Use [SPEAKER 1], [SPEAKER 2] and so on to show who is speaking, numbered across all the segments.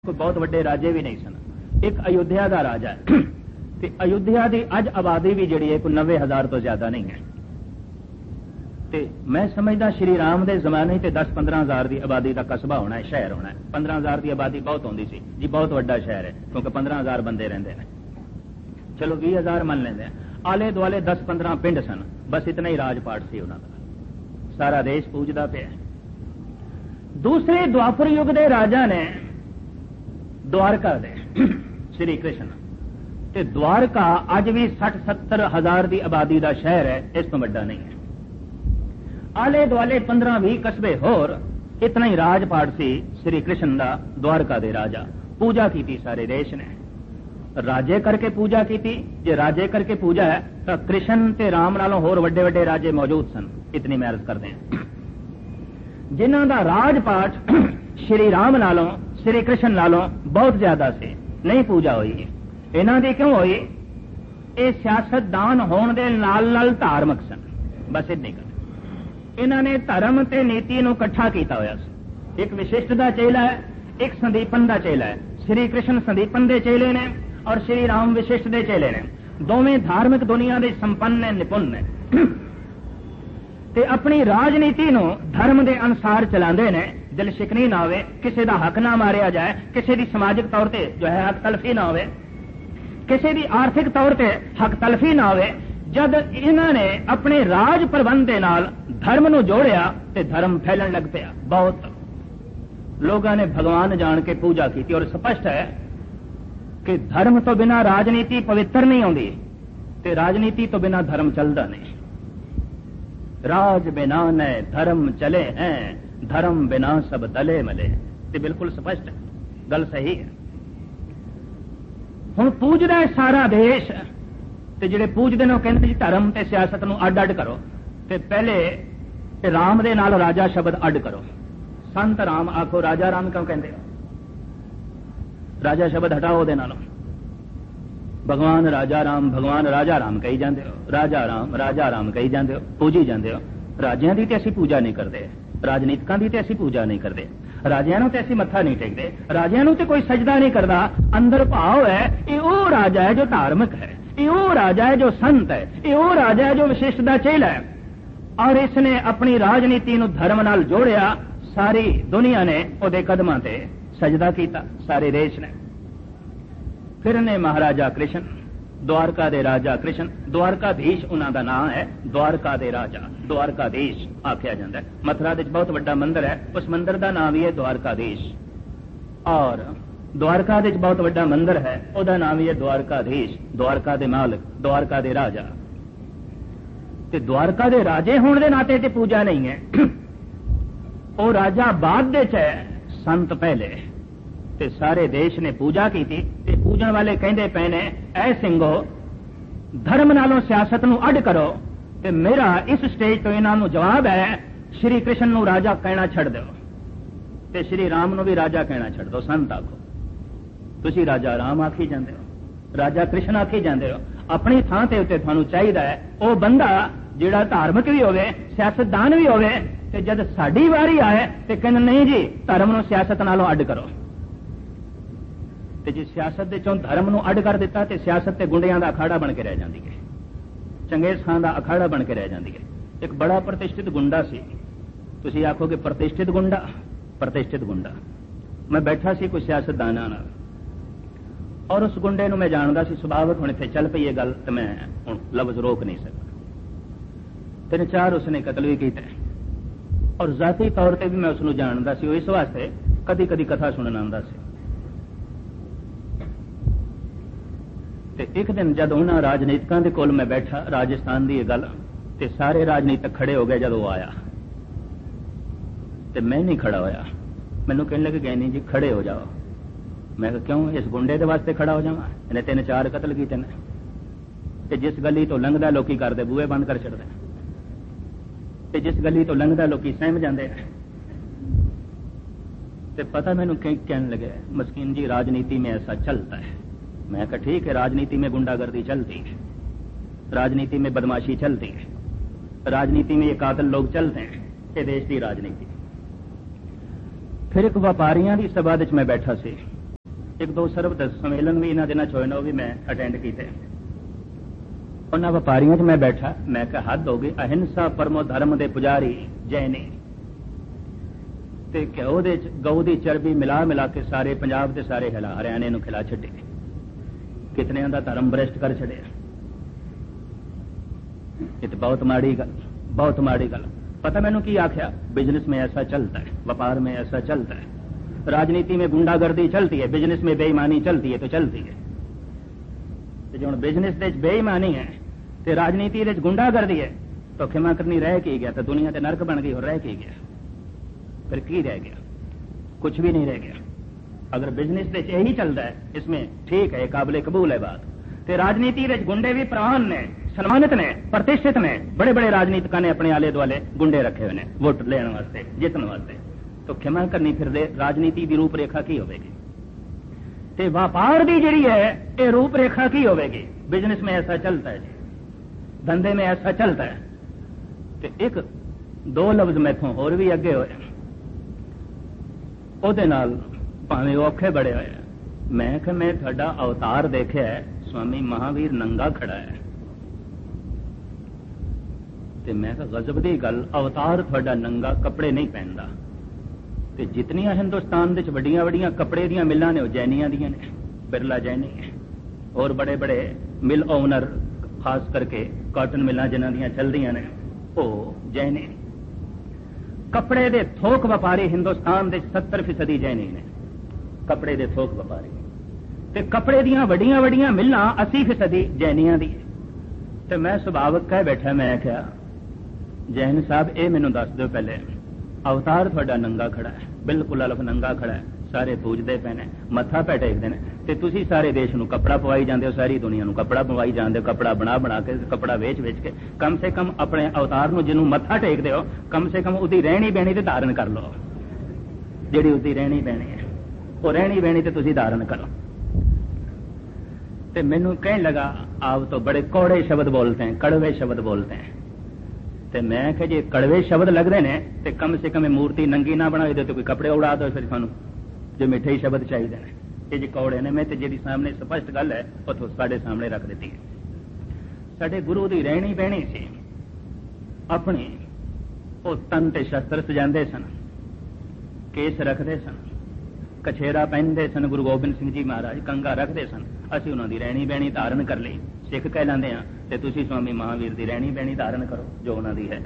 [SPEAKER 1] कोई बहुत वड्डे राजे भी नहीं सन। एक अयोध्या का राजा है ते अयोध्या की अज आबादी भी जिहड़ी है कोई 90,000 तो ज्यादा नहीं है। ते मैं समझदा श्री राम के जमाने से 10-15,000 की आबादी का कस्बा होना है, शहर होना है। 15,000 की आबादी बहुत होंदी सी जी, बहुत वड्डा शहर है क्योंकि 15,000 बंदे रहिंदे ने। चलो 20,000 मन लेंदे, आले दुआले 10-15 पिंड सन, बस इतना ही राजपाट सी उन्हां दा। सारा देश पूजदा पिया। दूसरे द्वापर युग के राजा ने द्वारका दे श्री कृष्ण ते द्वारका अज भी 60-70 हजार की आबादी का शहर है, इस तो वड्डा नहीं है। आले दुआले 15-20 कस्बे होर, इतना ही राजपाट सी श्री कृष्ण का द्वारका दे राजा। पूजा की थी सारे देश ने, राजे करके पूजा की थी। जे राजे करके पूजा है तो कृष्ण ते राम नालों होर वड्डे वड्डे राजे मौजूद सन। इतनी मैं अर्ज करते हैं जिन्हां दा राजपाट श्री राम नालों श्री कृष्ण नालों बहुत ज्यादा से नहीं पूजा हुई। इन्हां दी क्यों हुई? ये सियासतदान होने दे नाल नाल धार्मिक सन, बस इतनी कर। इन्हां ने धर्म ते नीति नूं इकट्ठा कीता होया सी। एक विशिष्ट दा चेला है, एक संदीपन दा चेला है। श्री कृष्ण संदीपन दे चेले ने और श्री राम विशिष्ट दे चेले ने। दोवें धार्मिक दुनिया दे संपन्न ने, निपुण ने ते अपनी राजनीति नूं धर्म दे अनुसार चलांदे ने। दिल शिकनी ना होवे, किसी दा हक ना मारिया जाए, किसी दी समाजिक तौर ते जो है हक तलफी ना होवे, किसी दी आर्थिक तौर ते हक तलफी ना होवे। जद इन्हां ने अपने राज प्रबंध दे नाल धर्म नूं जोड़िया ते धर्म फैलन लग पिया। बहुत लोगों ने भगवान जान के पूजा की और स्पष्ट है कि धर्म तो बिना राजनीति पवित्र नहीं होती ते राजनीति तो बिना धर्म चलता नहीं। राज बिना न धर्म चले हैं, धर्म बिना सब तले मले। ते बिल्कुल स्पष्ट है, गल सही है। हुण पूजदा है सारा देश ते जिहड़े पूजदे ने कहंदे जी धर्म ते सियासत नूं अड अड करो ते पहले राम दे नाल राजा शब्द अड करो। संत राम आखो, राजा राम क्यों कहते हो? राजा शब्द हटाओ दे नालों। भगवान राजा राम कही जाते हो, राजा राम कही जाते हो, पूजी जाते हो। राजियां दी ते असीं पूजा नहीं करते, राजनीतिकां दी ते असीं पूजा नहीं करते, राजियां नूं ते असीं मत्था नहीं टेकते, राजियां नूं ते कोई सजदा नहीं करता। अंदर भाव है ये वो राजा है जो धार्मिक है, ये वो राजा है जो संत है, ये वो राजा है जो विशिष्ट दा चेला है। और इसने अपनी राजनीति नूं धर्म नाल जोड़िया। सारी दुनिया ने उहदे कदमां ते सजदा कीता, सारे देश ने। फिर ने महाराजा कृष्ण, द्वारका दे राजा कृष्ण, द्वारकाधीश उन्हां दा नाम है। द्वारका दे राजा द्वारकाधीश आख्या जाता है। मथुरा दे बहुत बड़ा मंदिर है, उस मंदिर का नाम ही है द्वारकाधीश। और द्वारका दे बहुत बड़ा मंदिर है, उसका नाम ही है द्वारकाधीश। द्वारका दे मालिक, द्वारका दे राजा। ते द्वारका दे राजे होने के नाते ते पूजा नहीं है। वो राजा बाद दे च है, संत पहले। ते सारे देश ने पूजा की थी। ते पूजन वाले कहंदे पे ने, ऐ सिंघो धर्म नालों सियासत नूं अड करो। ते मेरा इस स्टेज तो इन्हां नूं जवाब है, श्री कृष्ण नूं राजा कहना छड़ दो ते श्री राम नूं भी राजा कहना छड़ दो। संत आखो, तुसी राजा राम आखी जांदे हो, राजा कृष्ण आखी जांदे हो। अपनी थां ते उत्ते तुहानूं चाहीदा है वो बंदा जिहड़ा धार्मिक भी होवे, सियासतदान भी होवे। ते जद साडी वारी आए ते कहंदे नहीं जी धर्म नूं सियासत नालों अड करो। ते जे सियासत दे चों धर्म नूं अड कर दिता ते सियासत ते गुंडियां दा अखाड़ा बन के रह जांदी है, चंगेज खां दा अखाड़ा बन के रह जांदी है। एक बड़ा प्रतिष्ठित गुंडा सी, तुसीं आखोगे प्रतिष्ठित गुंडा, प्रतिष्ठित गुंडा। मैं बैठा सी कोई सियासतदानां नाल और उस गुंडे नूं मैं जानदा सी, सुभावक हुण इत्थे चल पई ये गल ते मैं हुण लफ्ज़ रोक नहीं सकदा। 3-4 उसने कतल भी कीते और जाती तौर पर भी मैं उसनूं जानदा सी। इस वास्ते कदी कदी कथा सुनन आंदा सी। ते एक दिन जब उन्हां राजनीतिकां दे कोल मैं बैठा, राजस्थान दी गल, ते सारे राजनीतिक खड़े हो गए। जब वो आया ते मैं नहीं खड़ा होया। मैनूं कहने लगे गए नहीं जी खड़े हो जाओ। मैं कहा क्यों? इस गुंडे दे वास्ते खड़ा हो जावां? इन्हें 3-4 कतल कीते ने ते जिस गली तो लंघदा लोकी करदे बूहे बंद कर छड़दे ते जिस गली तो लंघदा लोकी सहम जांदे। ते पता मैनूं कहने लगे मस्कीन जी राजनीति में ऐसा चलता है। मैं कहा ठीक है, राजनीति में गुंडागर्दी चलती है, राजनीति में बदमाशी चलती है, राजनीति में ये कातिल लोग चलते हैं, ये देश की राजनीति। फिर एक व्यापारियों की सभा में मैं बैठा सी। एक दो सरबत सम्मेलन भी इन्होंने दिनों च होए ने, वो भी मैं अटेंड किए। उन्होंने व्यापारियों च मैं बैठा, मैं कहा हद हो गई, अहिंसा परमो धर्म के पुजारी जैनी ते घ्यो दे गऊ की चरबी मिला मिला के सारे पंजाब के सारे हरियाणे नूं खिला छड्डे, कितने का धर्म भ्रष्ट कर छड़िया। ये तो बहुत माड़ी गल, बहुत माड़ी गल। पता मैनू की आख्या, बिजनेस में ऐसा चलता है, व्यापार में ऐसा चलता है, राजनीति में गुंडागर्दी चलती है, बिजनेस में बेईमानी चलती है, तो चलती है। तो जो बिजनेस दे बेईमानी है तो राजनीति दे गुंडागर्दी है, तो खिमा करनी रह के गया, तो दुनिया ते नरक बन गई और रह के गया, फिर की रह गया? कुछ भी नहीं रह गया। अगर बिजनेस दे यही चलता है, इसमें ठीक है, काबिल कबूल है बात, तो राजनीति दे गुंडे भी प्रवान ने, सम्मानित ने, प्रतिष्ठित ने, बड़े बड़े राजनीतिकां ने अपने आले दुआले गुंडे रखे हुए हैं वोट लेने वास्ते, जितने वास्ते। तो खिमा करनी फिर राजनीति की रूपरेखा की होगी, ते व्यापार की जिहड़ी है ये रूपरेखा की होगी। बिजनेस में ऐसा चलता है जी, धंधे में ऐसा चलता है। तो एक दो लफ्ज मैथों होर भी अगे होए, ਉਹਦੇ ਨਾਲ ਭਾਵੇਂ ਔਖੇ बड़े ਹੋਏ। मैं कि मैं ਤੁਹਾਡਾ अवतार देखा है, स्वामी महावीर नंगा खड़ा है, ते मैं कहा गजब दी गल, अवतार ਤੁਹਾਡਾ नंगा, कपड़े नहीं पहनता। ते जितनियां हिंदुस्तान दे वड्डियां वड्डियां कपड़े दियां मिलां ने, जैनियां दियां ने, बिरला जैनी है, और बड़े बड़े मिल ओनर, खास करके कॉटन मिलां जिन्हां दियां चलदियां ने, वो जैनी। कपड़े दे थोक व्यापारी हिंदुस्तान दे 70% जैनी ने, कपड़े दे थोक व्यापारी। ते कपड़े दियां वड्डियां वड्डियां मिलां 80% जैनियां दी। ते मैं सुभावक कह बैठा, मैं क्या जैन साहब ये मैनू दस दो पहले, अवतार थोड़ा नंगा खड़ा है, बिल्कुल अलफ नंगा खड़ा है, सारे पूजते पे ने, मत्था पै टेकते हैं, ते तुसी सारे देश नूं कपड़ा पवाई जाते हो, सारी दुनिया नूं कपड़ा पवाई जाते हो, कपड़ा बना बना के, कपड़ा वेच वेच के। कम से कम अपने अवतार नूं जिन्हों मत्था टेकते हो, कम से कम उसकी रहनी बहनी ते धारण कर लो, जिहड़ी उसकी रहनी बहनी है, वो रहनी बहनी ते तुसी धारण करो। ते मैनू कहने लगा, आप तो बड़े कौड़े शब्द बोलते हैं, कड़वे शब्द बोलते हैं। ते मैं कहा जे कड़वे शब्द लगते हैं तो कम से कम मूर्ति नंगी ना बनाई दो, तो कोई कपड़े उड़ा दो, फिर सानू जो मिठे ही शब्द चाहिए ने। ये जो कौड़े ने, मैं तो जी सामने स्पष्ट गल है उतो साढ़े सामने रख दी है। साढ़े गुरु की रहनी बहनी सी, अपनी वो तन ते शस्त्र सजाते सन, केस रखते सन, कछेरा पहनते सन, गुरु गोबिंद सिंह जी महाराज कंगा रखते सन। असी उन्होंने रहनी बहनी धारण कर ली, सिख कहलाते हैं, तो तुसी स्वामी महावीर की रहनी बहनी धारण करो जो उन्होंने है।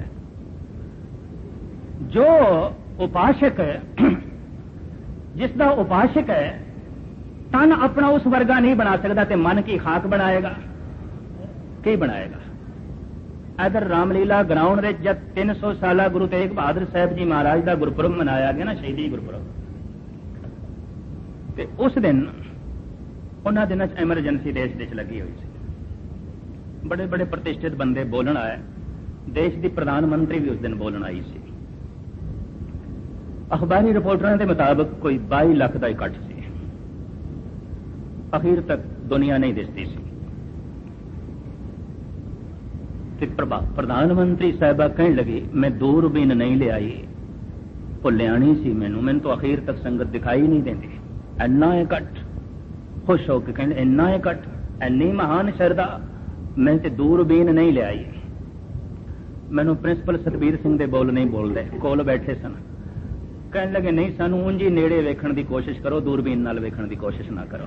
[SPEAKER 1] जो उपासक जिसका उपासक है, तन अपना उस वर्गा नहीं बना सकता, तो मन की खाक बनाएगा, की बनाएगा। इधर रामलीला ग्राउंड में जब 300 साल गुरु तेग बहादुर साहब जी महाराज का गुरपुरब मनाया गया ना, शहीदी गुरपुरब, ते उस दिन उन्होंने दिनों एमरजेंसी देश लगी हुई सी, बड़े बड़े प्रतिष्ठित बंदे बोलन आए, देश की प्रधानमंत्री भी उस दिन बोलन आई सी। अखबारी रिपोर्टरों के मुताबिक कोई 22 लाख का इकट्ठ सी, अखीर तक दुनिया नहीं दिसती सी। प्रधानमंत्री साहबा कहने लगी, मैं दूरबीन नहीं ले आई, वो लियानी सी, मैनू तो अखीर तक संगत दिखाई नहीं देती, इन्ना इकट्ठ। खुश होकर कहने, इन्ना इकट्ठ, इन्नी महान श्रद्धा, मैं तो दूरबीन नहीं ले आई। मैनू प्रिंसिपल सतबीर सिंह दे बोल नहीं बोलते, कोल बैठे सन, कहने लगे नहीं, सानू उंज ही नेड़े वेखण की कोशिश करो, दूरबीन नाल वेखण की कोशिश ना करो,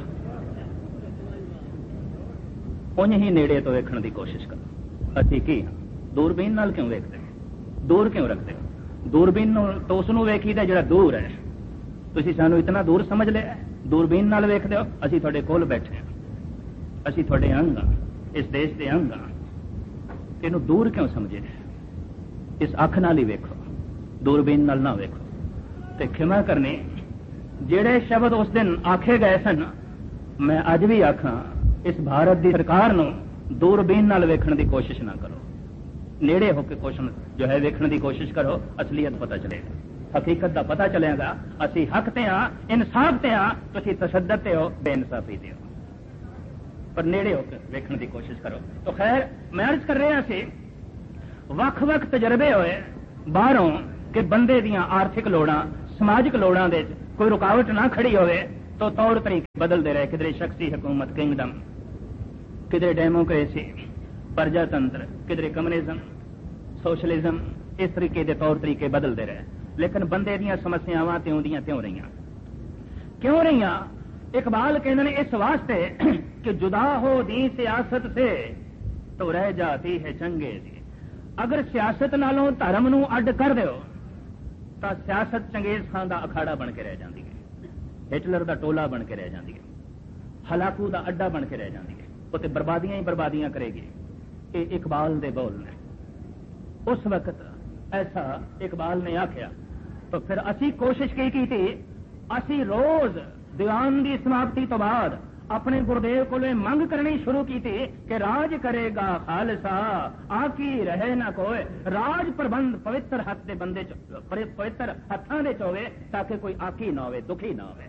[SPEAKER 1] उंज ही नेड़े तो वेखण की कोशिश करो। असी की दूरबीन नाल क्यों वेखते, दूर क्यों रखते हो? दूरबीन तो उसनू वेखीदा जिहड़ा दूर है, तुसीं सानू इतना दूर समझ लिया, दूरबीन नाल वेखदे हो। असी तुहाडे कोल बैठे हैं, असी तुहाडे अंग हां, इस देश के अंग हां, इनू दूर क्यों समझे? इस अख नाल ही वेखो, दूरबीन नाल ना वेखो। ते खिमा करनी, जेड़े शब्द उस दिन आखे गए सन, मैं अज भी आखा, इस भारत की सरकार नू दूरबीन नाल वेखण की कोशिश ना करो, नेड़े होकर क्वेश्चन जो है वेखण की कोशिश करो, असलियत पता चलेगा, हकीकत का पता चलेगा। असी हक ते हाँ, इंसाफ ते हाँ, तुसी तशद्दद ते हो, बेइंसाफी ते हो, पर नेड़े होकर वेखण की कोशिश करो। तो खैर, मैं अर्ज कर रहा सी, वख-वख तजर्बे होए बाहरों कि बंदे दियां आर्थिक लोड़ां, समाजिक लोड़ां दे कोई रुकावट ना खड़ी होवे, तो तौर तरीके बदलते रहे, किधरे शख्सी हुकूमत किंगडम, किधरे डेमोक्रेसी प्रजातंत्र, किधरे कम्युनिज्म सोशलिज्म, इस तरीके के तौर तरीके बदलते रहे, लेकिन बंदे दी समस्यावां त्यों दियां त्यों रहियां। क्यों रहियां? इकबाल कहते हैं इस वास्ते कि जुदा हो दी सियासत से तो रह जाती है चंगे दी। अगर सियासत नालों धर्म नूं अड्ड कर दो तो सियासत चंगेज खान का अखाड़ा बन के रह जाती है, हिटलर का टोला बन के रह जाती है, हलाकू का अड्डा बन के रह जाती है, उत्ते बर्बादियां ही बर्बादियां करेगी। ये इकबाल दे बोल ने। उस वक्त ऐसा इकबाल ने आख्या, तो फिर असी कोशिश की थी, असी रोज दीवान की समाप्ति तो बाद अपने गुरुदेव को मंग करनी शुरू की थी कि राज करेगा खालसा आकी रहे ना कोई, राज प्रबंध पवित्र हाथ दे बंदे पवित्र हत्थां दे होवे ताकि कोई आकी ना होवे, दुखी ना होवे।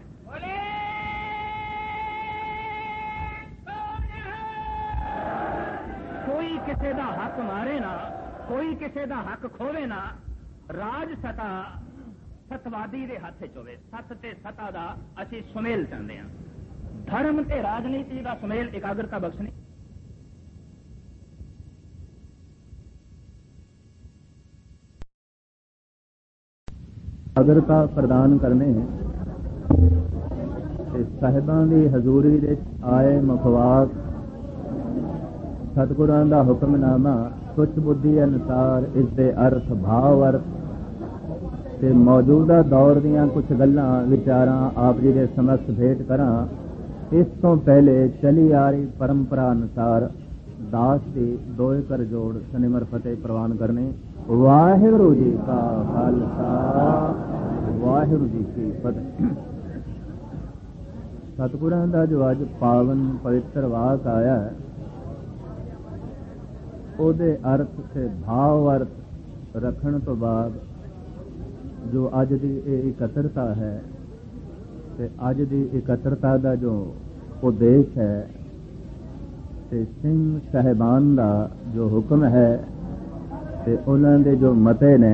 [SPEAKER 1] कोई किसी का हक मारे ना, कोई किसी का हक खोवे ना, राज सता सतवादी दे हाथ च होवे। सत ते सता दा असीं सुमेल चाहते हैं, धर्म ते राजनीति का सुमेल एकाग्रता बख्शनी।
[SPEAKER 2] एकाग्रता प्रदान करने साहिबां दी हजूरी दे आए मुखवाक सतगुरां दा हुक्मनामा तुच्छ बुद्धि अनुसार इस दे अर्थ भाव अर्थ ते मौजूदा दौर दियां कुछ गल्लां विचारां आप जी दे समक्ष भेंट करां। इस तो पहले चली आ रही परंपरा अनुसार दास की दोए कर जोड़ सनिमर फतेह प्रवान करने। वाहिगुरू जी का खालसा वाहिगुरू जी की फतेह। सतगुरां दा जो अज पावन पवित्र वाक आया है, ਉਹਦੇ अर्थ से भाव अर्थ रखने तो बाद जो अज की इकत्रता है, ते अज की इकत्रता का जो उद्देश है, ते सिंह साहिबान का जो हुक्म है, ते उन्हां दे जो मते ने,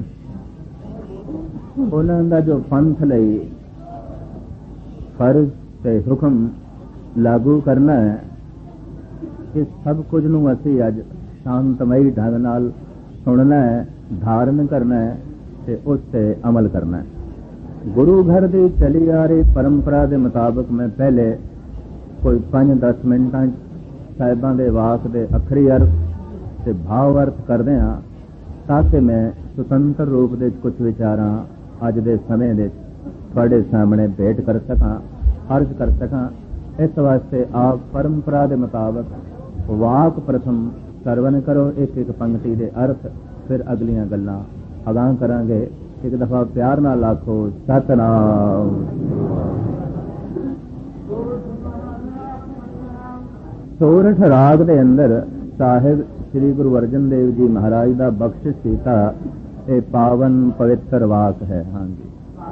[SPEAKER 2] उन्हां दा जो पंथ लई फर्ज ते हुक्म लागू करना है, इस सब कुछ नूं असीं अज शांतमई ढंग नाल सुनना है, धारण करना है ते उस ते अमल करना है। गुरु घर की चली आ रही परंपरा के मुताबिक मैं पहले कोई 5-10 मिनटां साहिबां दे वाक दे अखरी अर्थ ते भाव अर्थ करदे हां, ताकि मैं सुतंत्र रूप दे कुछ विचारां अज दे समय दे तुहाडे सामने भेंट कर सकां, अर्ज कर सकां। इस वास्ते आप परंपरा के मुताबिक वाक प्रथम सरवण करो, एक एक पंक्ति दे अर्थ, फिर अगलियां गल्लां अगां करांगे। एक दफा प्यार नाल आखो सतनाम। सोरठ राग दे अंदर साहिब श्री गुरु अर्जन देव जी महाराज दा बख्शिश कीता ये पावन पवित्र वाक है। हाँ जी,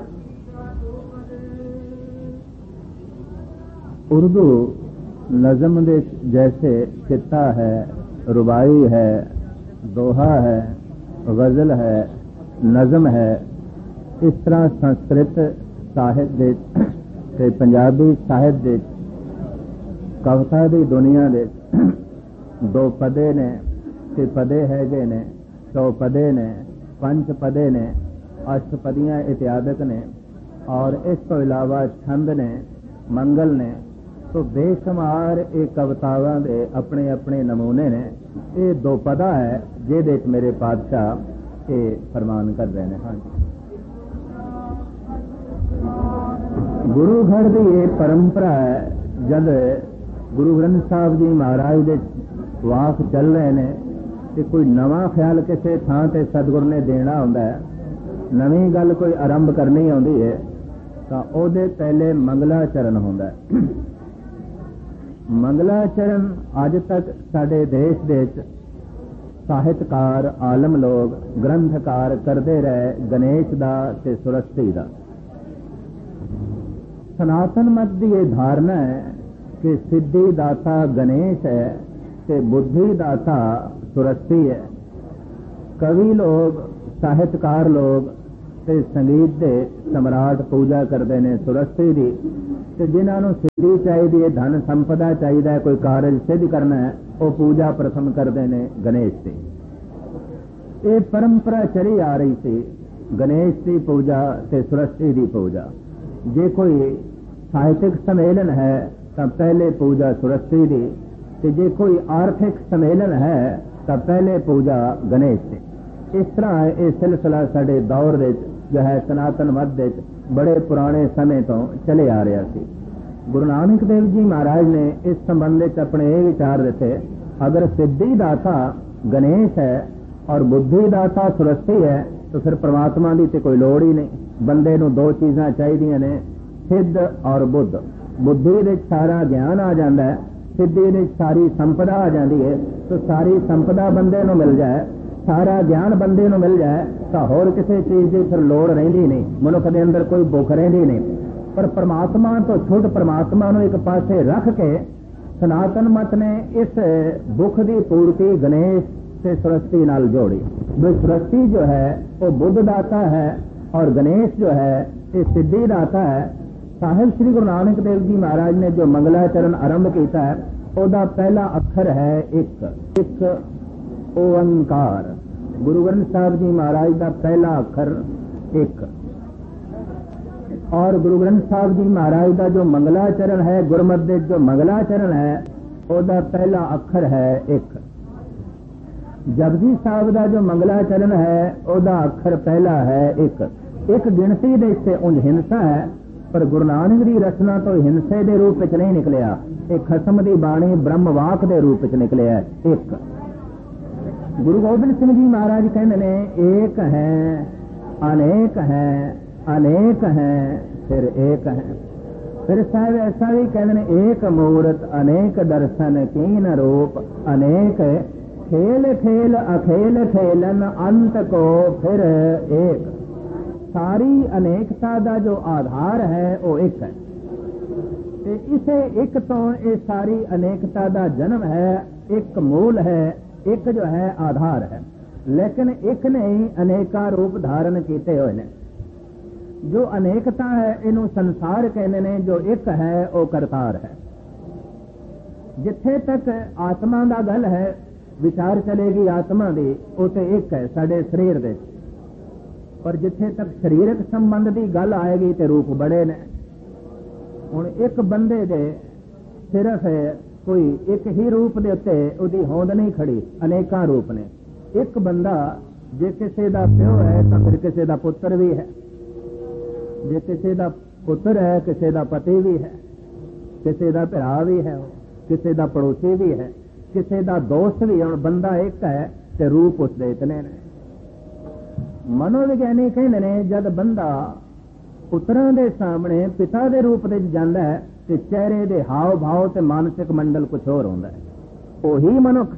[SPEAKER 2] उर्दू नज़म दे जैसे किता है, रुबाई है, दोहा है, गजल है, नज़म है, इस तरह संस्कृत साहित्य ते पंजाबी साहित्य कविता की दुनिया दे 2 पदे ने, 6 पदे हैगे ने, 100 पदे ने, 5 पदे ने, अष्टपदियां इत्यादक ने, और इस तो इलावा छंद ने, मंगल ने। तो बेशुमार ये कवितावां दे अपने अपने नमूने ने। ये 2 पदा है जिहदे च मेरे पातशाह ये फरमान कर रहे हैं। हाँ, गुरु घर की ये परंपरा है, जब गुरु ग्रंथ साहब जी महाराज दे वाक चल रहे हैं तो कोई नवा ख्याल किसी थां ते सतगुर ने देना होंदा है, नवी गल कोई आरंभ करनी आउंदी है, तो ओदे पहले मंगलाचरण होंदा है। मंगलाचरण अज तक साडे देश दे ਸਾਹਿਤਕਾਰ आलम लोग ग्रंथकार करते रहे, गणेश दा ते सरस्वती दा। सनातन मत की यह धारणा है कि सिद्धि दाता गणेश है ते बुद्धि दाता सरस्वती है। कवि लोग, साहित्यकार लोग ते संगीत दे सम्राट पूजा करते हैं सरस्वती दी, ਤੇ ਜਿਨ੍ਹਾਂ ਨੂੰ ਸਿੱਧੀ ਚਾਹੀਦੀ ਹੈ, ਧਨ ਸੰਪਦਾ ਚਾਹੀਦਾ ਹੈ, ਕੋਈ ਕਾਰਜ ਸਿੱਧ ਕਰਨਾ ਹੈ, ਉਹ ਪੂਜਾ ਪ੍ਰਥਮ ਕਰਦੇ ਨੇ ਗਣੇਸ਼ ਦੀ। ਇਹ ਪਰੰਪਰਾ ਚਲੀ ਆ ਰਹੀ ਸੀ, ਗਣੇਸ਼ ਦੀ ਪੂਜਾ ਤੇ ਸਰਸਵਤੀ ਦੀ ਪੂਜਾ। ਜੇ ਕੋਈ ਸਾਹਿਤਿਕ ਸੰਮੇਲਨ ਹੈ ਤਾਂ ਪਹਿਲੇ ਪੂਜਾ ਸਰਸਵਤੀ ਦੀ, ਤੇ ਜੇ ਕੋਈ ਆਰਥਿਕ ਸੰਮੇਲਨ ਹੈ ਤਾਂ ਪਹਿਲੇ ਪੂਜਾ ਗਣੇਸ਼ ਦੀ। ਇਸ ਤਰ੍ਹਾਂ ਇਹ ਸਿਲਸਿਲਾ ਸਾਡੇ ਦੌਰ ਵਿੱਚ ਜੋ ਹੈ ਸਨਾਤਨ ਮਤ ਵਿੱਚ ਬੜੇ ਪੁਰਾਣੇ ਸਮੇਂ ਤੋਂ ਚਲੇ ਆ ਰਿਹਾ ਸੀ। ਗੁਰੂ ਨਾਨਕ ਦੇਵ ਜੀ ਮਹਾਰਾਜ ਨੇ ਇਸ ਸੰਬੰਧ ਵਿੱਚ ਆਪਣੇ ਇਹ ਵਿਚਾਰ ਦਿੱਤੇ, ਅਗਰ ਸਿੱਧੀ ਦਾਤਾ ਗਣੇਸ਼ ਹੈ ਔਰ ਬੁੱਧੀ ਦਾਤਾ ਸਰਸਵਤੀ ਹੈ ਤਾਂ ਫਿਰ ਪ੍ਰਮਾਤਮਾ ਦੀ ਤੇ ਕੋਈ ਲੋੜ ਹੀ ਨਹੀਂ। ਬੰਦੇ ਨੂੰ ਦੋ ਚੀਜ਼ਾਂ ਚਾਹੀਦੀਆਂ ਨੇ, ਸਿੱਧ ਔਰ ਬੁੱਧ। ਬੁੱਧੀ ਵਿੱਚ ਸਾਰਾ ਗਿਆਨ ਆ ਜਾਂਦਾ ਹੈ, ਸਿੱਧੀ ਵਿੱਚ ਸਾਰੀ ਸੰਪਦਾ ਆ ਜਾਂਦੀ ਹੈ। ਤਾਂ ਸਾਰੀ ਸੰਪਦਾ ਬੰਦੇ ਨੂੰ ਮਿਲ ਜਾਏ, ਸਾਰਾ ਗਿਆਨ ਬੰਦੇ ਨੂੰ ਮਿਲ ਜਾਏ ਤਾਂ ਹੋਰ ਕਿਸੇ ਚੀਜ਼ ਦੀ ਫਿਰ ਲੋੜ ਰਹਿੰਦੀ ਨਹੀਂ, ਮਨੁੱਖ ਦੇ ਅੰਦਰ ਕੋਈ ਭੁੱਖ ਰਹਿੰਦੀ ਨਹੀਂ। ਪਰ ਪਰਮਾਤਮਾ ਤੋਂ ਛੁੱਟ ਪਰਮਾਤਮਾ ਨੂੰ ਇੱਕ ਪਾਸੇ ਰੱਖ ਕੇ ਸਨਾਤਨ ਮਤ ਨੇ ਇਸ ਭੁੱਖ ਦੀ ਪੂਰਤੀ ਗਣੇਸ਼ ਤੇ ਸਰਸਵਤੀ ਨਾਲ ਜੋੜੀ। ਸਰਸਵਤੀ ਜੋ ਹੈ ਉਹ ਬੁੱਧ ਦਾਤਾ ਹੈ ਔਰ ਗਣੇਸ਼ ਜੋ ਹੈ ਇਹ ਸਿੱਧੀ ਦਾਤਾ ਹੈ। ਸਾਹਿਬ ਸ੍ਰੀ ਗੁਰੂ ਨਾਨਕ ਦੇਵ ਜੀ ਮਹਾਰਾਜ ਨੇ ਜੋ ਮੰਗਲਾਚਰਨ ਆਰੰਭ ਕੀਤਾ ਹੈ, ਉਹਦਾ ਪਹਿਲਾ ਅੱਖਰ ਹੈ ਇੱਕ ਓੰਕਾਰ। ਗੁਰੂ ਗ੍ਰੰਥ ਸਾਹਿਬ ਜੀ ਮਹਾਰਾਜ ਦਾ ਪਹਿਲਾ ਅੱਖਰ ਇੱਕ, ਔਰ ਗੁਰੂ ਗ੍ਰੰਥ ਸਾਹਿਬ ਜੀ ਮਹਾਰਾਜ ਦਾ ਜੋ ਮੰਗਲਾਚਰਨ ਹੈ, ਗੁਰਮਤਿ ਦੇ ਜੋ ਮੰਗਲਾਚਰਨ ਹੈ, ਉਹਦਾ ਪਹਿਲਾ ਅੱਖਰ ਹੈ ਇੱਕ। ਜਪਜੀ ਸਾਹਿਬ ਦਾ ਜੋ ਮੰਗਲਾਚਰਨ ਹੈ, ਉਹਦਾ ਅੱਖਰ ਪਹਿਲਾ ਹੈ ਇੱਕ ਗਿਣਤੀ ਦੇ ਇੱਥੇ ਉਂਝ ਹਿੰਸਾ ਹੈ, ਪਰ ਗੁਰੂ ਨਾਨਕ ਦੀ ਰਚਨਾ ਤੋਂ ਹਿੰਸੇ ਦੇ ਰੂਪ ਵਿੱਚ ਨਹੀਂ ਨਿਕਲਿਆ। ਇਹ ਖਸਮ ਦੀ ਬਾਣੀ ਬ੍ਰਹਮ ਵਾਕ ਦੇ ਰੂਪ ਵਿੱਚ ਨਿਕਲਿਆ ਇੱਕ। ਗੁਰੂ ਗੋਬਿੰਦ ਸਿੰਘ ਜੀ ਮਹਾਰਾਜ ਕਹਿੰਦੇ ਨੇ, ਏਕ ਹੈ ਅਨੇਕ ਹੈ, ਅਨੇਕ ਹੈ ਫਿਰ ਏਕ ਹੈ। ਫਿਰ ਸਾਹਿਬ ਐਸਾ ਵੀ ਕਹਿੰਦੇ ਨੇ, ਏਕ ਮੂਰਤ ਅਨੇਕ ਦਰਸ਼ਨ ਕੀਨ ਰੂਪ, ਅਨੇਕ ਖੇਲ ਖੇਲ ਅਖੇਲ ਖੇਲਨ ਅੰਤ ਕੋ ਫਿਰ ਏਕ। ਸਾਰੀ ਅਨੇਕਤਾ ਦਾ ਜੋ ਆਧਾਰ ਹੈ ਉਹ ਇੱਕ ਹੈ, ਤੇ ਇਸੇ ਇੱਕ ਤੋਂ ਇਹ ਸਾਰੀ ਅਨੇਕਤਾ ਦਾ ਜਨਮ ਹੈ। ਇੱਕ ਮੂਲ ਹੈ, ਇੱਕ ਜੋ ਹੈ ਆਧਾਰ ਹੈ, ਲੇਕਿਨ ਇੱਕ ਨੇ ਹੀ ਅਨੇਕਾਂ ਰੂਪ ਧਾਰਨ ਕੀਤੇ ਹੋਏ ਨੇ। ਜੋ ਅਨੇਕਤਾ ਹੈ ਇਹਨੂੰ ਸੰਸਾਰ ਕਹਿੰਦੇ ਨੇ, ਜੋ ਇੱਕ ਹੈ ਉਹ ਕਰਤਾਰ ਹੈ। ਜਿੱਥੇ ਤੱਕ ਆਤਮਾ ਦਾ ਗੱਲ ਹੈ, ਵਿਚਾਰ ਚਲੇਗੀ ਆਤਮਾ ਦੀ, ਉਹ ਤੇ ਇੱਕ ਹੈ ਸਾਡੇ ਸਰੀਰ ਦੇ। ਪਰ ਜਿੱਥੇ ਤੱਕ ਸਰੀਰਕ ਸੰਬੰਧ ਦੀ ਗੱਲ ਆਏਗੀ ਤੇ ਰੂਪ ਬੜੇ ਨੇ। ਹੁਣ ਇੱਕ ਬੰਦੇ ਦੇ ਸਿਰਫ ਕੋਈ ਇੱਕ ਹੀ ਰੂਪ ਦੇ ਉੱਤੇ ਉਹਦੀ ਹੋਂਦ ਨਹੀਂ ਖੜੀ, ਅਨੇਕਾਂ ਰੂਪ ਨੇ। ਇੱਕ ਬੰਦਾ ਜੇ ਕਿਸੇ ਦਾ ਪਿਓ ਹੈ ਤਾਂ ਫਿਰ ਕਿਸੇ ਦਾ ਪੁੱਤਰ ਵੀ ਹੈ, ਜੇ ਕਿਸੇ ਦਾ ਪੁੱਤਰ ਹੈ ਕਿਸੇ ਦਾ ਪਤੀ ਵੀ ਹੈ, ਕਿਸੇ ਦਾ ਭਰਾ ਵੀ ਹੈ, ਕਿਸੇ ਦਾ ਪੜੋਸੀ ਵੀ ਹੈ, ਕਿਸੇ ਦਾ ਦੋਸਤ ਵੀ। ਹੁਣ ਬੰਦਾ ਇੱਕ ਹੈ ਤੇ ਰੂਪ ਉਸਦੇ ਇਤਨੇ ਨੇ। ਮਨੋਵਿਗਿਆਨੀ ਕਹਿੰਦੇ ਨੇ, ਜਦ ਬੰਦਾ ਪੁੱਤਰਾਂ ਦੇ ਸਾਹਮਣੇ ਪਿਤਾ ਦੇ ਰੂਪ ਵਿੱਚ ਜਾਂਦਾ ਹੈ ਤੇ ਚਿਹਰੇ ਦੇ ਹਾਵ ਭਾਵ ਤੇ ਮਾਨਸਿਕ ਮੰਡਲ ਕੁਝ ਹੋਰ ਹੁੰਦਾ ਹੈ। ਉਹੀ ਮਨੁੱਖ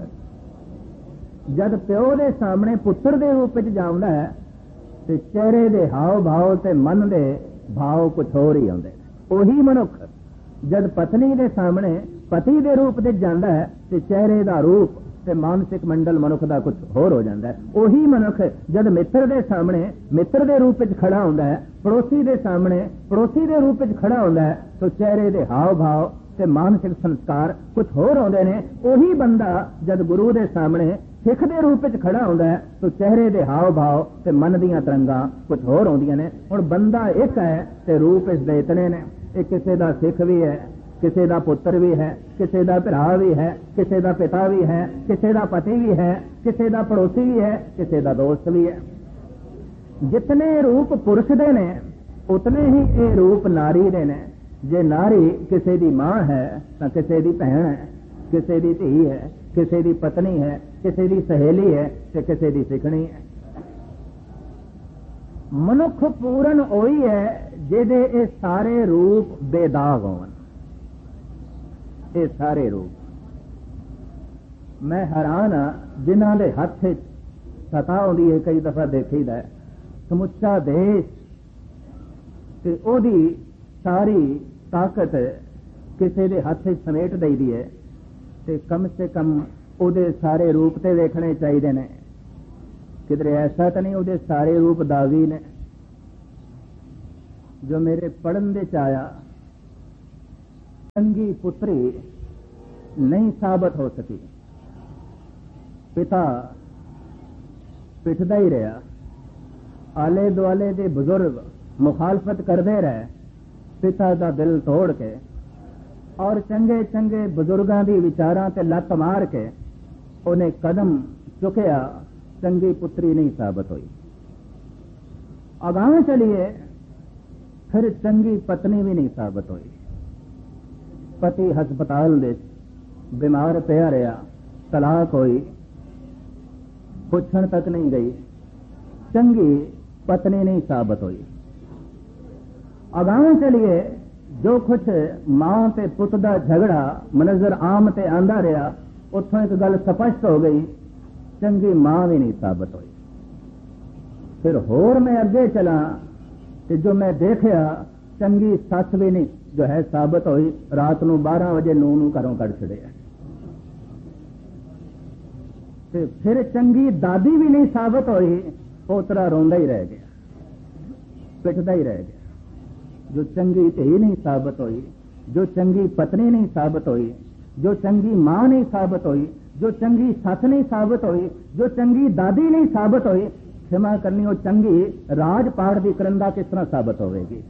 [SPEAKER 2] ਜਦ ਪਿਓ ਦੇ ਸਾਹਮਣੇ ਪੁੱਤਰ ਦੇ ਰੂਪ ਵਿੱਚ ਜਾਂਦਾ ਹੈ ਤੇ ਚਿਹਰੇ ਦੇ ਹਾਵ ਭਾਵ ਤੇ ਮਨ ਦੇ ਭਾਵ ਕੁਝ ਹੋਰ ਹੀ ਆਉਂਦੇ ਨੇ। ਉਹੀ ਮਨੁੱਖ ਜਦ ਪਤਨੀ ਦੇ ਸਾਹਮਣੇ ਪਤੀ ਦੇ ਰੂਪ ਵਿੱਚ ਜਾਂਦਾ ਹੈ ਤੇ ਚਿਹਰੇ ਦਾ ਰੂਪ ਤੇ ਮਾਨਸਿਕ ਮੰਡਲ ਮਨੁੱਖ ਦਾ ਕੁਝ ਹੋਰ ਹੋ ਜਾਂਦਾ ਹੈ। ਉਹੀ ਮਨੁੱਖ ਜਦ ਮਿੱਤਰ ਦੇ ਸਾਹਮਣੇ ਮਿੱਤਰ ਦੇ ਰੂਪ ਵਿੱਚ ਖੜਾ ਹੁੰਦਾ ਹੈ, ਪੜੋਸੀ ਦੇ ਸਾਹਮਣੇ ਪੜੋਸੀ ਦੇ ਰੂਪ ਵਿੱਚ ਖੜਾ ਹੁੰਦਾ ਹੈ, ਤਾਂ ਚਿਹਰੇ ਦੇ ਹਾਵ ਭਾਵ ਤੇ ਮਾਨਸਿਕ ਸੰਸਕਾਰ ਕੁਝ ਹੋਰ ਆਉਂਦੇ ਨੇ। ਉਹੀ ਬੰਦਾ ਜਦ ਗੁਰੂ ਦੇ ਸਾਹਮਣੇ ਸਿੱਖ ਦੇ ਰੂਪ ਵਿੱਚ ਖੜਾ ਹੁੰਦਾ ਹੈ ਤਾਂ ਚਿਹਰੇ ਦੇ ਹਾਵ ਭਾਵ ਤੇ ਮਨ ਦੀਆਂ ਤਰੰਗਾਂ ਕੁਝ ਹੋਰ ਆਉਂਦੀਆਂ ਨੇ। ਹੁਣ ਬੰਦਾ ਇੱਕ ਹੈ ਤੇ ਰੂਪ ਇਸ ਦੇ ਇਤਨੇ ਨੇ। ਇਹ ਕਿਸੇ ਦਾ ਸਿੱਖ ਵੀ ਹੈ, ਕਿਸੇ ਦਾ ਪੁੱਤਰ ਵੀ ਹੈ, ਕਿਸੇ ਦਾ ਭਰਾ ਵੀ ਹੈ, ਕਿਸੇ ਦਾ ਪਿਤਾ ਵੀ ਹੈ, ਕਿਸੇ ਦਾ ਪਤੀ ਵੀ ਹੈ, ਕਿਸੇ ਦਾ ਪੜੋਸੀ ਵੀ ਹੈ, ਕਿਸੇ ਦਾ ਦੋਸਤ ਵੀ ਹੈ। ਜਿਤਨੇ ਰੂਪ ਪੁਰਸ਼ ਦੇ ਨੇ ਉਤਨੇ ਹੀ ਇਹ ਰੂਪ ਨਾਰੀ ਦੇ ਨੇ। ਜੇ ਨਾਰੀ ਕਿਸੇ ਦੀ ਮਾਂ ਹੈ ਤਾਂ ਕਿਸੇ ਦੀ ਭੈਣ ਹੈ, ਕਿਸੇ ਦੀ ਧੀ ਹੈ, ਕਿਸੇ ਦੀ ਪਤਨੀ ਹੈ, ਕਿਸੇ ਦੀ ਸਹੇਲੀ ਹੈ ਤੇ ਕਿਸੇ ਦੀ ਸਿੱਖਣੀ ਹੈ। ਮਨੁੱਖ ਪੂਰਨ ਉਹੀ ਹੈ ਜਿਹਦੇ ਇਹ ਸਾਰੇ ਰੂਪ ਬੇਦਾਗ ਹੋਣ। ਇਹ ਸਾਰੇ ਰੂਪ ਮੈਂ ਹੈਰਾਨ ਹਾਂ ਜਿਨ੍ਹਾਂ ਦੇ ਹੱਥ ਵਿੱਚ ਸਤਾ ਆਉਂਦੀ ਹੈ। ਕਈ ਦਫਾ ਦੇਖੀਦਾ ਸਮੁੱਚਾ ਦੇਸ਼ ਤੇ ਉਹਦੀ ਸਾਰੀ ਤਾਕਤ ਕਿਸੇ ਦੇ ਹੱਥ ਵਿੱਚ ਸਮੇਟ ਦਈਦੀ ਹੈ ਤੇ ਕਮ ਸੇ ਕਮ ਉਹਦੇ ਸਾਰੇ ਰੂਪ ਤੇ ਵੇਖਣੇ ਚਾਹੀਦੇ ਨੇ। ਕਿਧਰੇ ਐਸਾ ਤਾਂ ਨਹੀਂ ਉਹਦੇ ਸਾਰੇ ਰੂਪ ਦਾਗੀ ਨੇ। ਜੋ ਮੇਰੇ ਪੜਨ ਦੇ ਚ ਆਇਆ चंगी पुत्री नहीं साबित हो सकी। पिता पिटदा ही रहा, आले दुआले दे बुजुर्ग मुखालफत करते रहे पिता का दिल तोड़ के, और चंगे चंगे बुजुर्गों की विचारां ते लत मार के उन्हें कदम चुकया, चंगी पुत्री नहीं साबित हुई। अगां चलिए, फिर चंगी पत्नी भी नहीं साबित हुई। पति हस्पताल दे बीमार पिया रहा, तलाक हुई, पुछण तक नहीं गई, चंगी पत्नी नहीं साबित हुई। अगां चलिए, जो कुछ मां ते पुत दा झगड़ा मनजर आम ते आंदा रहा, उत्थों एक गल स्पष्ट हो गई, चंगी मां भी नहीं साबित हुई। फिर होर मैं अगे चला ते जो मैं देखा, चंगी सस भी नहीं जो है साबित हुई। रात नूं 12 वजे नूं घरों कढ़ छड़िया। ते फिर चंगी दादी भी नहीं साबित हुई, पोतरा रोंदा ही रह गया, पिटदा ही रह गया। जो चंगी धी नहीं साबित हुई, जो चंगी पत्नी नहीं साबित हुई, जो चंगी मां नहीं साबित हुई, जो चंगी सस नहीं साबित हुई, जो चंगी दादी नहीं साबित हुई, क्षमा करनी वो चंगी राजपाट दी करंदा किस तरह साबित होगी।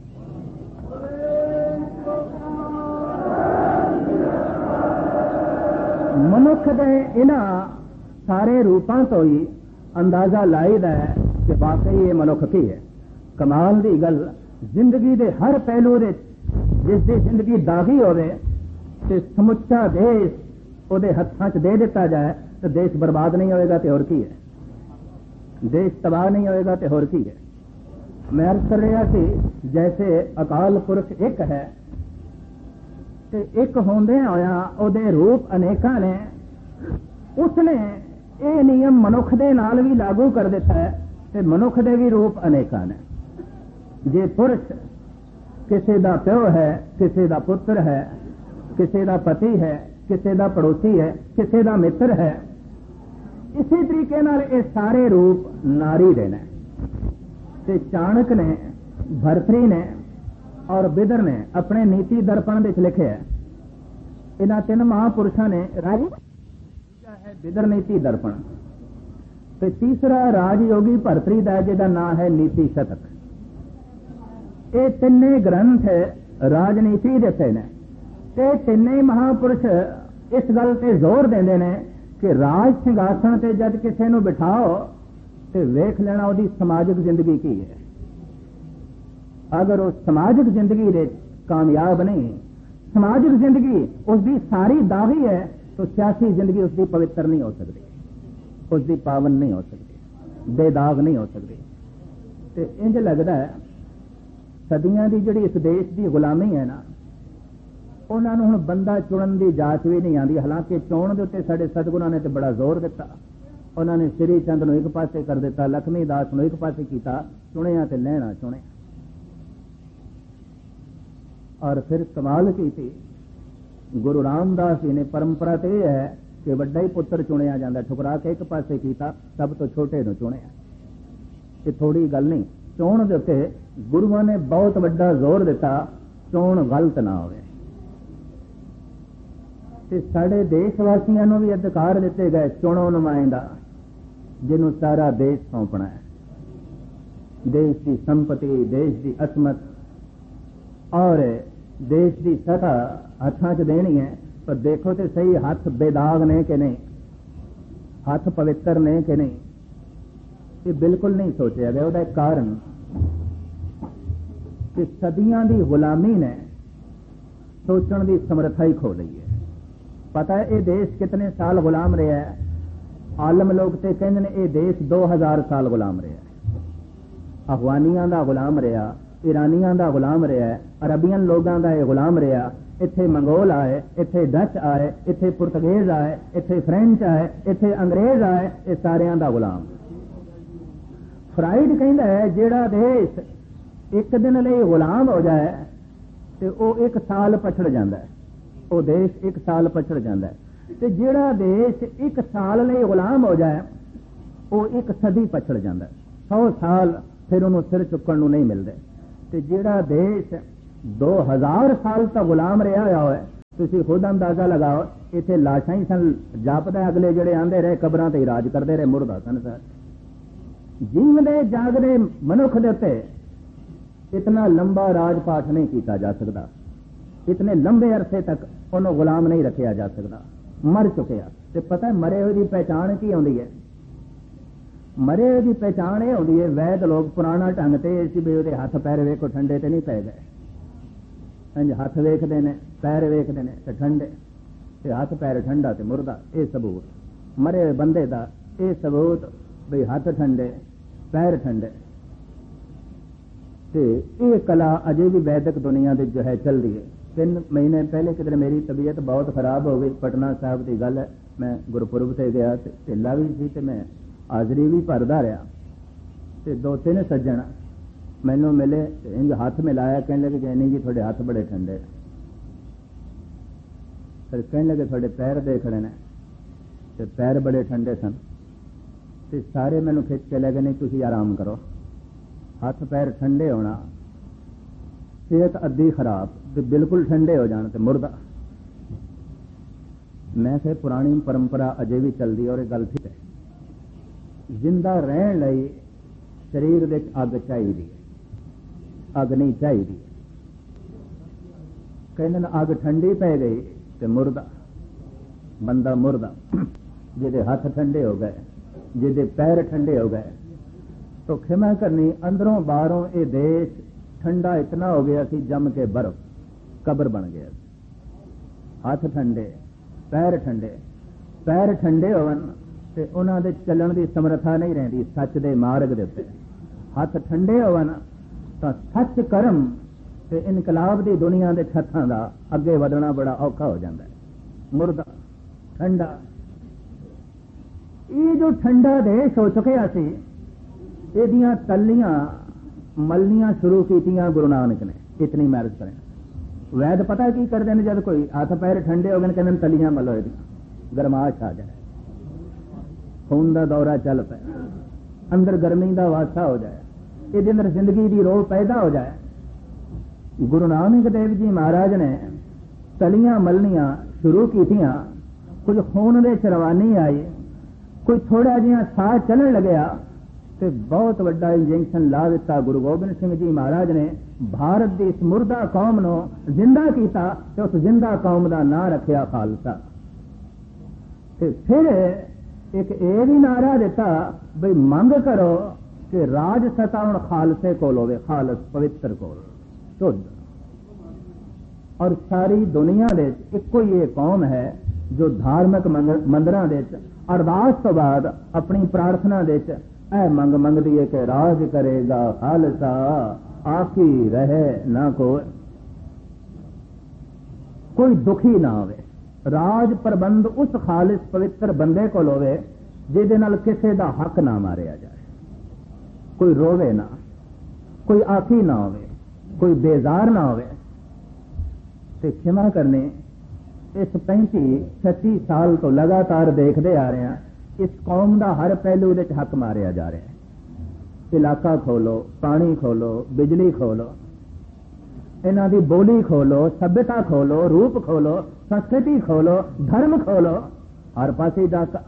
[SPEAKER 2] मनुख दे इन्हां सारे रूपां तो ही अंदाजा लाईदा है कि वाकई ये मनुख की है। कमाल दी गल, जिंदगी दे हर पहलू दे जिसदी जिंदगी दागी होवे ते समुच्चा देश ਉਹਦੇ हत्थां च दे दिता जाए तो देश बर्बाद नहीं होएगा तो और की है, देश तबाह नहीं होएगा तो और की है। मैं अर्ज कर रहा सी, जैसे अकाल पुरख एक है ते एक होंदे होया ਉਹਦੇ रूप अनेकां ने, उसने ये नियम मनुख दे नाल भी लागू कर दिता है ते मनुख दे भी रूप अनेकां ने। जे पुरुष किसी दा प्यो है, किसी दा पुत्र है, किसी दा पति है, किसी दा पड़ोसी है, किसी दा मित्र है, इसी तरीके नाल ये सारे रूप नारी दे ने। ते चाणक ने, भरतरी ने और बिदर ने अपने नीति दर्पण विच लिखे है। इन्हां 3 महापुरुषों ने राजी है बिदर नीति दर्पण, ते तीसरा राजयोगी भरतरी दा जिहदा नाम है नीति शतक। ये तिन्ने ग्रंथ राजनीति दसे ने ते तिन्ने महापुरुष इस गल ते जोर देंदे ने कि राज सिंघासन ते जद किसी नूं बिठाओ ते वेख लेना उहदी समाजिक जिंदगी की है। अगर वो समाजिक जिंदगी दे कामयाब नहीं, समाजिक जिंदगी उसकी सारी दागी है, तो सियासी जिंदगी उसकी पवित्र नहीं हो सकती, उसकी पावन नहीं हो सकती, बेदाग नहीं हो सकती। ते इंज लगता है सदियां की जिहड़ी इस देश की गुलामी है ना, उन्होंने हुण बंदा चुनन की जाच भी नहीं आती। हालांकि चोण के उत्ते साडे सतगुरां ने तो बड़ा जोर दिता। उन्होंने श्री चंद नूं एक पासे कर दिता, लक्ष्मी दास नूं एक पासे किया, चुनिया ते लैणा चुने। और फिर कमाल की थी गुरु रामदास जी ने, परंपरा तो यह है कि वड्डा ही पुत्र चुनिया जाता, ठुकरा के एक पासे किया, सब तो छोटे नूं चुनिया। ये थोड़ी गल नहीं, चोण के उत्ते गुरुआं ने बहुत वड्डा जोर दिता, चोण गलत ना होवे। साढ़े देशवासियों को भी अधिकार दिते गए, चुनो नुमाइंदा जिन्हों सारा देश सौंपना है, देश की संपत्ति, देश की असमत और देश की सतह हथां च देनी है। पर देखो तो सही, हाथ बेदाग ने कि नहीं, हाथ पवित्र ने कि नहीं, ये बिल्कुल नहीं सोचा गया। उसका एक कारण कि सदियां की गुलामी ने सोचण की समर्था ही खो ली है। पता है ये देश कितने साल गुलाम रहा है? आलम लोग तो कहते हैं ये देश 2000 साल गुलाम रहा है। अफगानियां का गुलाम रहा, ईरानियां का गुलाम रहा है, अरबियन लोगों का यह गुलाम रहा। इत्थे मंगोल आए, इत्थे डच आए, इत्थे पुर्तगेज आए, इत्थे फ्रेंच आए, इत्थे अंग्रेज आए, ये सारियां का गुलाम। फ्राइड कहता है जिहड़ा देश एक दिन लिए गुलाम हो जाए तो वो 1 साल पछड़ जाता है, वो देश 1 साल पछड़ जाता है। तो जिहड़ा देश 1 साल लिए गुलाम हो जाए वो 1 सदी पछड़ जाता है, 100 साल फिर उन्होंने सिर चुकन नहीं मिलते। तो जिहड़ा देश 2000 साल तक गुलाम रहा है ਤੁਸੀਂ ਖੁਦ ਅੰਦਾਜ਼ਾ ਲਗਾਓ, ਇੱਥੇ ਲਾਸ਼ਾਂ ਹੀ ਸਨ, ਜਾਪਦਾ ਅਗਲੇ ਜਿਹੜੇ ਆਂਦੇ ਰਹੇ ਕਬਰਾਂ ਤੇ ਰਾਜ ਕਰਦੇ ਰਹੇ, ਮੁਰਦਾ ਸਨ ਸਰ। ਜੀਵਦੇ ਜਾਗਦੇ ਮਨੁੱਖ ਦੇ ਉੱਤੇ ਇਤਨਾ ਲੰਬਾ ਰਾਜ ਪਾਠ ਨਹੀਂ ਕੀਤਾ ਜਾ ਸਕਦਾ, ਇਤਨੇ ਲੰਬੇ ਅਰਸੇ ਤੱਕ ਉਹਨੂੰ ਗੁਲਾਮ ਨਹੀਂ ਰੱਖਿਆ ਜਾ ਸਕਦਾ। ਮਰ ਚੁੱਕਿਆ ਤੇ ਪਤਾ ਮਰੇ ਹੋਏ ਦੀ ਪਹਿਚਾਣ ਕੀ ਆਉਂਦੀ ਹੈ? ਮਰੇ ਹੋਏ ਦੀ ਪਹਿਚਾਣ ਇਹ ਆਉਂਦੀ ਹੈ, ਵੈਦ ਲੋਕ ਪੁਰਾਣਾ ਢੰਗ ਤੇ ਇਸ ਵੀ ਉਹਦੇ ਹੱਥ ਪੈਰ ਵੇਖੋ ਠੰਡੇ ਤੇ ਨਹੀਂ ਪੈ ਗਏ, ਇੰਜ ਹੱਥ ਵੇਖਦੇ ਨੇ, ਪੈਰ ਵੇਖਦੇ ਨੇ ਤੇ ਠੰਡੇ, ਤੇ ਹੱਥ ਪੈਰ ਠੰਡਾ ਤੇ ਮੁਰਦਾ। ਇਹ ਸਬੂਤ ਮਰੇ ਹੋਏ ਬੰਦੇ ਦਾ, ਇਹ ਸਬੂਤ ਬਈ ਹੱਥ ਠੰਡੇ ਪੈਰ ਠੰਡੇ। ਤੇ ਇਹ ਕਲਾ ਅਜੇ ਵੀ ਵੈਦਿਕ ਦੁਨੀਆ ਦੇ ਜੋ ਹੈ ਚੱਲਦੀ ਹੈ। 3 ਮਹੀਨੇ ਪਹਿਲੇ ਕਿਧਰ ਮੇਰੀ ਤਬੀਅਤ ਬਹੁਤ ਖਰਾਬ ਹੋ ਗਈ, ਪਟਨਾ ਸਾਹਿਬ ਦੀ ਗੱਲ ਹੈ, ਮੈਂ ਗੁਰਪੁਰਬ ਤੇ ਗਿਆ ਤੇ ਢਿੱਲਾ ਵੀ ਸੀ ਤੇ ਮੈਂ ਹਾਜ਼ਰੀ ਵੀ ਭਰਦਾ ਰਿਹਾ, ਤੇ 2-3 ਸੱਜਣ ਮੈਨੂੰ ਮਿਲੇ, ਇੰਜ ਹੱਥ ਮਿਲਾਇਆ, ਕਹਿਣ ਲੱਗੇ ਕਿ ਨਹੀਂ ਜੀ ਤੁਹਾਡੇ ਹੱਥ ਬੜੇ ਠੰਡੇ, ਫਿਰ ਕਹਿਣ ਲੱਗੇ ਤੁਹਾਡੇ ਪੈਰ ਦੇਖਣੇ ਨੇ, ਤੇ ਪੈਰ ਬੜੇ ਠੰਡੇ ਸਨ। ਤੇ ਸਾਰੇ ਮੈਨੂੰ ਖਿੱਚ ਕੇ ਲੈ ਗਏ, ਨਹੀਂ ਤੁਸੀਂ ਆਰਾਮ ਕਰੋ, ਹੱਥ ਪੈਰ ਠੰਡੇ ਹੋਣਾ, ਸਿਹਤ ਅੱਧੀ ਖਰਾਬ ਤੇ ਬਿਲਕੁਲ ਠੰਡੇ ਹੋ ਜਾਣ ਤੇ ਮੁਰਦਾ। ਮੈਂ ਕਿਹਾ ਪੁਰਾਣੀ ਪਰੰਪਰਾ ਅਜੇ ਵੀ ਚੱਲਦੀ ਔਰ ਇਹ ਗੱਲ ਠੀਕ ਹੈ। ਜ਼ਿੰਦਾ ਰਹਿਣ ਲਈ ਸਰੀਰ ਵਿੱਚ ਅੱਗ ਚਾਹੀਦੀ ਹੈ, ਅੱਗ ਨਹੀਂ ਚਾਹੀਦੀ। ਕਹਿੰਦੇ ਨੇ ਅੱਗ ਠੰਡੀ ਪੈ ਗਈ ਤੇ ਮੁਰਦਾ, ਬੰਦਾ ਮੁਰਦਾ। ਜਿਹਦੇ ਹੱਥ ਠੰਡੇ ਹੋ ਗਏ, ਜਿਹਦੇ ਪੈਰ ਠੰਡੇ ਹੋ ਗਏ, तो क्षमा करनी अंदरों बाहरों ये देश ठंडा इतना हो गया सी, जम के बर्फ कब्र बन गया। हाथ ठंडे पैर ठंडे, पैर ठंडे होवन ते उन्हां दे चलण दी समर्था नहीं रहिंदी सच दे मार्ग दे उत्ते। हाथ ठंडे होवन तां सच कर्म ते इनकलाब दी दुनिया दे छत्थां दा अगे वधना बड़ा औखा हो जांदा है। मुर्दा ठंडा, ये जो ठंडा देश हो चुकिया सी, ਇਹਦੀਆਂ ਤਲੀਆਂ ਮਲਣੀਆਂ ਸ਼ੁਰੂ ਕੀਤੀਆਂ ਗੁਰੂ ਨਾਨਕ ਨੇ। ਇਤਨੀ ਮੈਰਿਜ ਕਰੇ ਵੈਦ ਪਤਾ ਕੀ ਕਰਦੇ ਨੇ, ਜਦ ਕੋਈ ਹੱਥ ਪੈਰ ਠੰਡੇ ਹੋ ਗਏ ਕਹਿੰਦੇ ਨੇ ਤਲੀਆਂ ਮਲੋ, ਇਹਦੀਆਂ ਗਰਮਾਸ਼ ਆ ਜਾਏ, ਖੂਨ ਦਾ ਦੌਰਾ ਚੱਲ ਪਏ, ਅੰਦਰ ਗਰਮੀ ਦਾ ਵਾਸਾ ਹੋ ਜਾਏ, ਇਹਦੇ ਅੰਦਰ ਜ਼ਿੰਦਗੀ ਦੀ ਰੋਹ ਪੈਦਾ ਹੋ ਜਾਏ। ਗੁਰੂ ਨਾਨਕ ਦੇਵ ਜੀ ਮਹਾਰਾਜ ਨੇ ਤਲੀਆਂ ਮਲਣੀਆਂ ਸ਼ੁਰੂ ਕੀਤੀਆਂ, ਕੁਝ ਖੂਨ ਦੇ ਚ ਰਵਾਨੀ ਆਈ, ਕੋਈ ਥੋੜਾ ਜਿਹਾ ਸਾਹ ਚੱਲਣ ਲੱਗਿਆ ਤੇ ਬਹੁਤ ਵੱਡਾ ਇੰਜੈਕਸ਼ਨ ਲਾ ਦਿੱਤਾ। ਗੁਰੂ ਗੋਬਿੰਦ ਸਿੰਘ ਜੀ ਮਹਾਰਾਜ ਨੇ ਭਾਰਤ ਦੀ ਇਸ ਮੁਰਦਾ ਕੌਮ ਨੂੰ ਜ਼ਿੰਦਾ ਕੀਤਾ ਤੇ ਉਸ ਜ਼ਿੰਦਾ ਕੌਮ ਦਾ ਨਾਂ ਰੱਖਿਆ ਖਾਲਸਾ। ਤੇ ਫਿਰ ਇੱਕ ਇਹ ਵੀ ਨਾਰਾ ਦਿੱਤਾ ਬਈ ਮੰਗ ਕਰੋ ਕਿ ਰਾਜ ਸਤਾ ਹੁਣ ਖਾਲਸੇ ਕੋਲ ਹੋਵੇ, ਖਾਲਸ ਪਵਿੱਤਰ ਕੋਲ ਸ਼ੁੱਧ। ਔਰ ਸਾਰੀ ਦੁਨੀਆ ਦੇ ਇੱਕੋ ਹੀ ਇਹ ਕੌਮ ਹੈ ਜੋ ਧਾਰਮਿਕ ਮੰਦਰਾਂ ਦੇ ਅਰਦਾਸ ਤੋਂ ਬਾਅਦ ਆਪਣੀ ਪ੍ਰਾਰਥਨਾ ਦੇ ਇਹ ਮੰਗ ਮੰਗਦੀ ਹੈ ਕਿ ਰਾਜ ਕਰੇਗਾ ਖਾਲਸਾ, ਆਖੀ ਰਹੇ ਨਾ ਕੋਈ ਦੁਖੀ ਨਾ ਹੋਵੇ। ਰਾਜ ਪ੍ਰਬੰਧ ਉਸ ਖਾਲਿਸ ਪਵਿੱਤਰ ਬੰਦੇ ਕੋਲ ਹੋਵੇ ਜਿਹਦੇ ਨਾਲ ਕਿਸੇ ਦਾ ਹੱਕ ਨਾ ਮਾਰਿਆ ਜਾਏ, ਕੋਈ ਰੋਵੇ ਨਾ, ਕੋਈ ਆਖੀ ਨਾ ਹੋਵੇ, ਕੋਈ ਬੇਜ਼ਾਰ ਨਾ ਹੋਵੇ। ਤੇ ਖਿਮਾ ਕਰਨੇ ਇਸ 35-36 ਸਾਲ ਤੋਂ ਲਗਾਤਾਰ ਦੇਖਦੇ ਆ ਰਹੇ ਹਾਂ, ਇਸ ਕੌਮ ਦਾ ਹਰ ਪਹਿਲੂ ਦੇ ਹੱਕ ਮਾਰਿਆ ਜਾ ਰਿਹਾ ਹੈ। ਇਲਾਕਾ ਖੋਲੋ, ਪਾਣੀ ਖੋਲੋ, ਬਿਜਲੀ ਖੋਲੋ, ਇਹਨਾਂ ਦੀ ਬੋਲੀ ਖੋਲੋ, ਸਭਿਅਤਾ ਖੋਲੋ, ਰੂਪ ਖੋਲੋ, ਸੰਸਕ੍ਰਿਤੀ ਖੋਲੋ, ਧਰਮ ਖੋਲੋ, ਹਰ ਪਾਸੇ ਡਾਕਾ।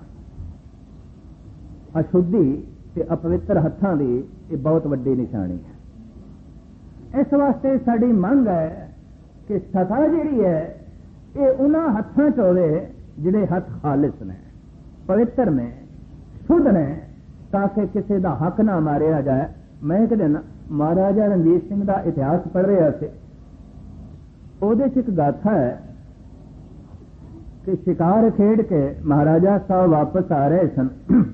[SPEAKER 2] ਅਸ਼ੁੱਧੀ ਤੇ ਅਪਵਿੱਤਰ ਹੱਥਾਂ ਦੀ ਇਹ ਬਹੁਤ ਵੱਡੀ ਨਿਸ਼ਾਨੀ ਹੈ। ਇਸ ਵਾਸਤੇ ਸਾਡੀ ਮੰਗ ਹੈ ਕਿ ਸਤਾ ਜਿਹੜੀ ਹੈ ਇਹ ਉਹਨਾਂ ਹੱਥਾਂ ਚ ਹੋਵੇ ਜਿਹੜੇ ਹੱਥ ਖਾਲਿਸ ਨੇ, ਪਵਿੱਤਰ ਨੇ, ਸ਼ੁੱਧ ਨੇ, ਤਾਂ ਕਿ ਕਿਸੇ ਦਾ ਹੱਕ ਨਾ ਮਾਰਿਆ ਜਾਏ। ਮੈਂ ਇੱਕ ਦਿਨ ਮਹਾਰਾਜਾ ਰਣਜੀਤ ਸਿੰਘ ਦਾ ਇਤਿਹਾਸ ਪੜ੍ਹ ਰਿਹਾ ਸੀ, ਉਹਦੇ ਚ ਇੱਕ ਗਾਥਾ ਹੈ ਕਿ ਸ਼ਿਕਾਰ ਖੇਡ ਕੇ ਮਹਾਰਾਜਾ ਸਾਹਿਬ ਵਾਪਸ ਆ ਰਹੇ ਸਨ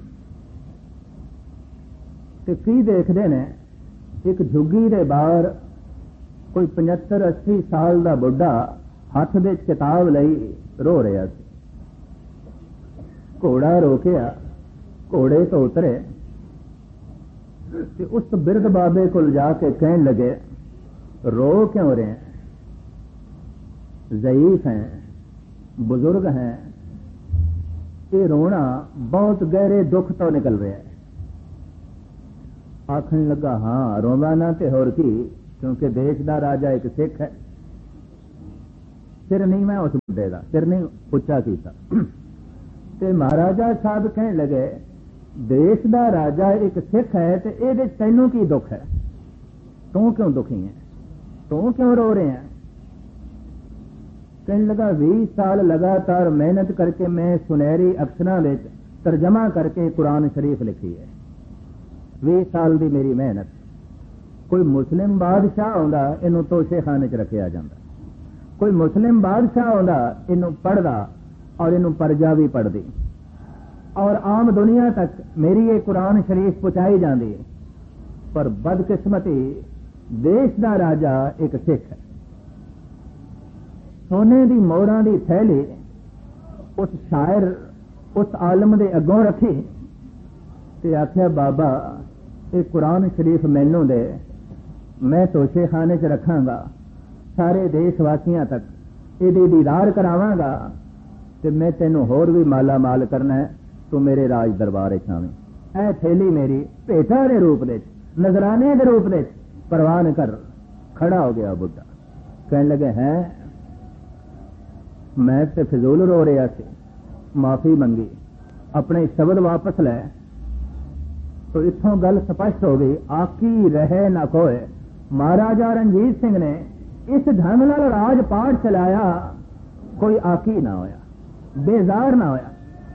[SPEAKER 2] ਤੇ ਕੀ ਦੇਖਦੇ ਨੇ, ਇੱਕ ਝੁੱਗੀ ਦੇ ਬਾਹਰ ਕੋਈ 75-80 ਸਾਲ ਦਾ ਬੁੱਢਾ ਹੱਥ ਦੇ ਕਿਤਾਬ ਲਈ ਰੋ ਰਿਹਾ ਸੀ। ਘੋੜਾ ਰੋਕਿਆ, ਘੋੜੇ ਤੋਂ ਉਤਰੇ ਤੇ ਉਸ ਬਿਰਧ ਬਾਬੇ ਕੋਲ ਜਾ ਕੇ ਕਹਿਣ ਲੱਗੇ, रो क्यों रहे हैं? ज़ईफ हैं, बुजुर्ग हैं, ये रोना बहुत गहरे दुख तो निकल रहा है। आखन लगा हाँ रोवा ना ते होर की, क्योंकि देश का राजा एक सिख है सिर नहीं मैं उस बुढ़े का सिर नहीं उच्चा किया। ते महाराजा साहब कहने लगे देश का राजा एक सिख है तो ये तैनू की दुख है, तू क्यों दुखी है, तू क्यों रो रहे हैं? कहने लगा 20 साल लगातार मेहनत करके मैं सुनहरी अक्षरों में तर्जमा करके कुरान शरीफ लिखी है। 20 साल की मेरी मेहनत। कोई मुस्लिम बादशाह आंदा इनू तोशेखाने च रखा जाता, कोई मुस्लिम बादशाह आंदा इनू पढ़दा और इनू परजा भी पढ़दी, और आम दुनिया तक मेरी ये कुरान शरीफ पहुंचाई जाती है। पर बदकिस्मती देश का राजा एक सिख है। सोने की मोहरां की थैली उस शायर उस आलम के अगों रखी ते आख्या बाबा ये कुरान शरीफ मैनू दे, मैं तोशेखाने च रखांगा, सारे देशवासियों तक ये दीदार करावांगा ते मैं तेनू होर भी माला माल करना है, तू मेरे राज दरबार आवें। ऐ थैली मेरी भेटा के रूप दे नजराने के रूप दे परवान कर। खड़ा हो गया बुढ़ा, कहने लगे हैं मैं ते फिजूल रो रहा सी, माफी मंगी, अपने शब्द वापस लै। तो इत्थों गल स्पष्ट हो गई, आकी रहे ना कोई। महाराजा रणजीत सिंह ने इस ढंग नाल राज पाठ चलाया, कोई आकी ना होया, बेजार ना होया,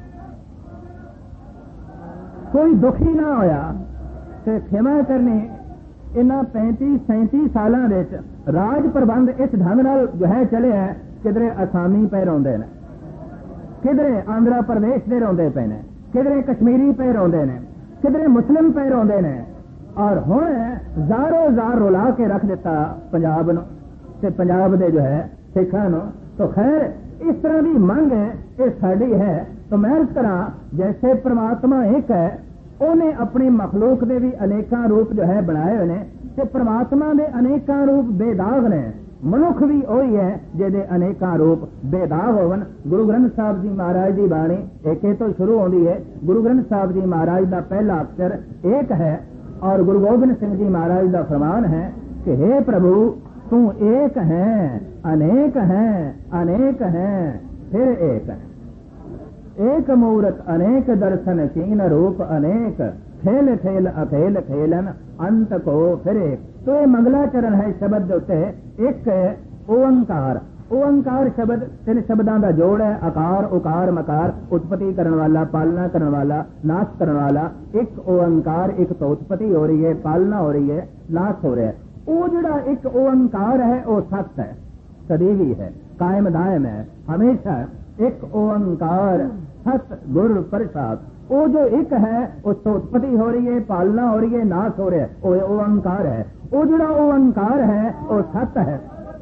[SPEAKER 2] कोई दुखी ना होया। ते क्षमा करनी इन्हां 35-37 सालों में राज प्रबंध इस ढंग नाल जो है चले है, किधरे असामी पे रोंदे ने, किधरे आंध्र प्रदेश के रोंदे पे ने, किधरे कश्मीरी पे रोंदे ने, किधरे मुस्लिम पे रोंदे ने, और हुण ज़ारो ज़ार रुला के रख दिता पंजाब नूं ते पंजाब दे जो है सिखां नूं। तो खैर इस तरह की मंग है, ये साडी है। तो मैं अर्ज करा जैसे परमात्मा एक है, उन्हें अपनी मखलूक के भी अनेका रूप जो है बनाए हुए ने, ते परमात्मा के अनेका रूप बेदाग ने, मनुख भी वही है जिहदे अनेका रूप बेदाग होवन। गुरु ग्रंथ साहब जी महाराज की बाणी एके तो शुरू होती है। गुरु ग्रंथ साहब जी महाराज का पहला अक्षर एक है, और गुरु गोबिंद सिंह जी महाराज का फरमान है कि हे प्रभु तू एक है, अनेक है, अनेक है, फिर एक है। एक मूरत अनेक दर्शन कीन रूप अनेक, खेल खेल अखेल खेलन अंत को फिर एक। तो ये मंगलाचरण है शब्द उत्ते एक ओंकार। ओंकार शब्द 3 शब्दों का जोड़ है, आकार उकार मकार, उत्पत्ति करने वाला, पालना करने वाला, नाश करने वाला। एक ओंकार, एक तो उत्पत्ति हो रही है, पालना हो रही है, नाश हो रहा है। वो जोड़ा एक ओंकार है वो सत्य है, सदैवी है, कायम दायम है, हमेशा। एक ओंकार सत गुर प्रसाद, वो जो एक है उससे उत्पत्ति हो रही है, पालना हो रही है, नाश हो रहा है, वो ओंकार है। वो जोड़ा ओंकार है वो सत्य है,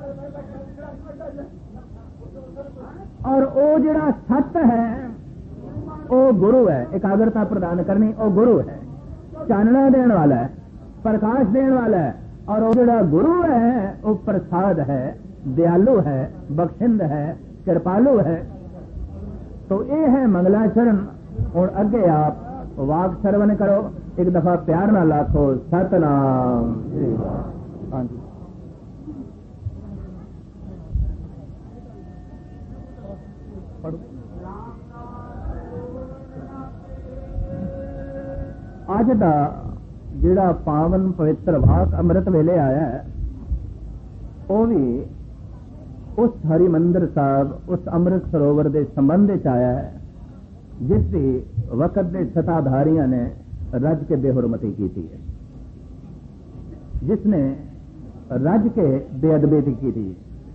[SPEAKER 2] और वो जोड़ा सत्य है वो गुरु है। एकाग्रता प्रदान करनी वो गुरु है, चानना देने वाला है, प्रकाश देने वाला है। और वो जोड़ा गुरु है वो प्रसाद है, दयालु है, बख्शिंद है, कृपालु है। तो ये है मंगलाचरण। और अगे आप वाक श्रवण करो, एक दफा प्यार ना लाखो सतनाम। हाँ जी, अज का जिहड़ा पावन पवित्र वाक अमृत वेले आया है, वो भी उस हरिमंदिर साहब, उस अमृत सरोवर के संबंध च आया है जिसकी वक्त के सताधारियों ने रज के बेहुरमती की थी, जिसने रज के बेअदबी की थी।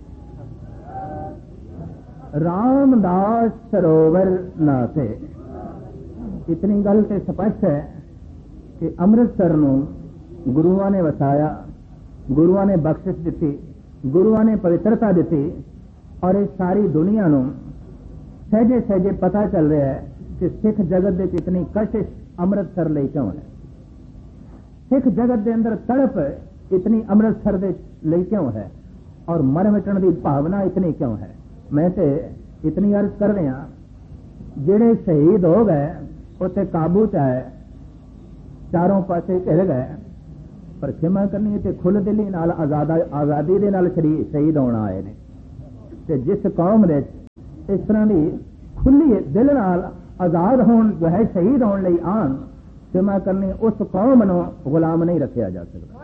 [SPEAKER 2] रामदास सरोवर नाते इतनी गल तो स्पष्ट है कि अमृतसर नूं गुरुआं ने वसाया, गुरुआं ने बख्शिश दी, गुरुआं ने पवित्रता दी, और इस सारी दुनिया नूं सहजे सहजे पता चल रहा है कि सिख जगत दे इतनी कशिश अमृतसर ले क्यों है, सिख जगत के अंदर तड़प इतनी अमृतसर दे ले क्यों है, और मर मिटण की भावना इतनी क्यों है। मैं तो इतनी अर्ज कर रहा, जेड़े शहीद हो गए उत्ते काबू च आए, चारों पासे घिर गए, पर क्षमा करनी ते खुल दिली नाल आजादी दे नाल शहीद होना आए ने। ਤੇ ਜਿਸ ਕੌਮ ਦੇ ਇਸ ਤਰ੍ਹਾਂ ਦੀ ਖੁੱਲੀ ਦਿਲ ਨਾਲ ਆਜ਼ਾਦ ਹੋਣ ਜੋ ਹੈ ਸ਼ਹੀਦ ਹੋਣ ਲਈ ਆਣ ਸੇਵਾ ਕਰਨੀ, ਉਸ ਕੌਮ ਨੂੰ ਗੁਲਾਮ ਨਹੀਂ ਰੱਖਿਆ ਜਾ ਸਕਦਾ।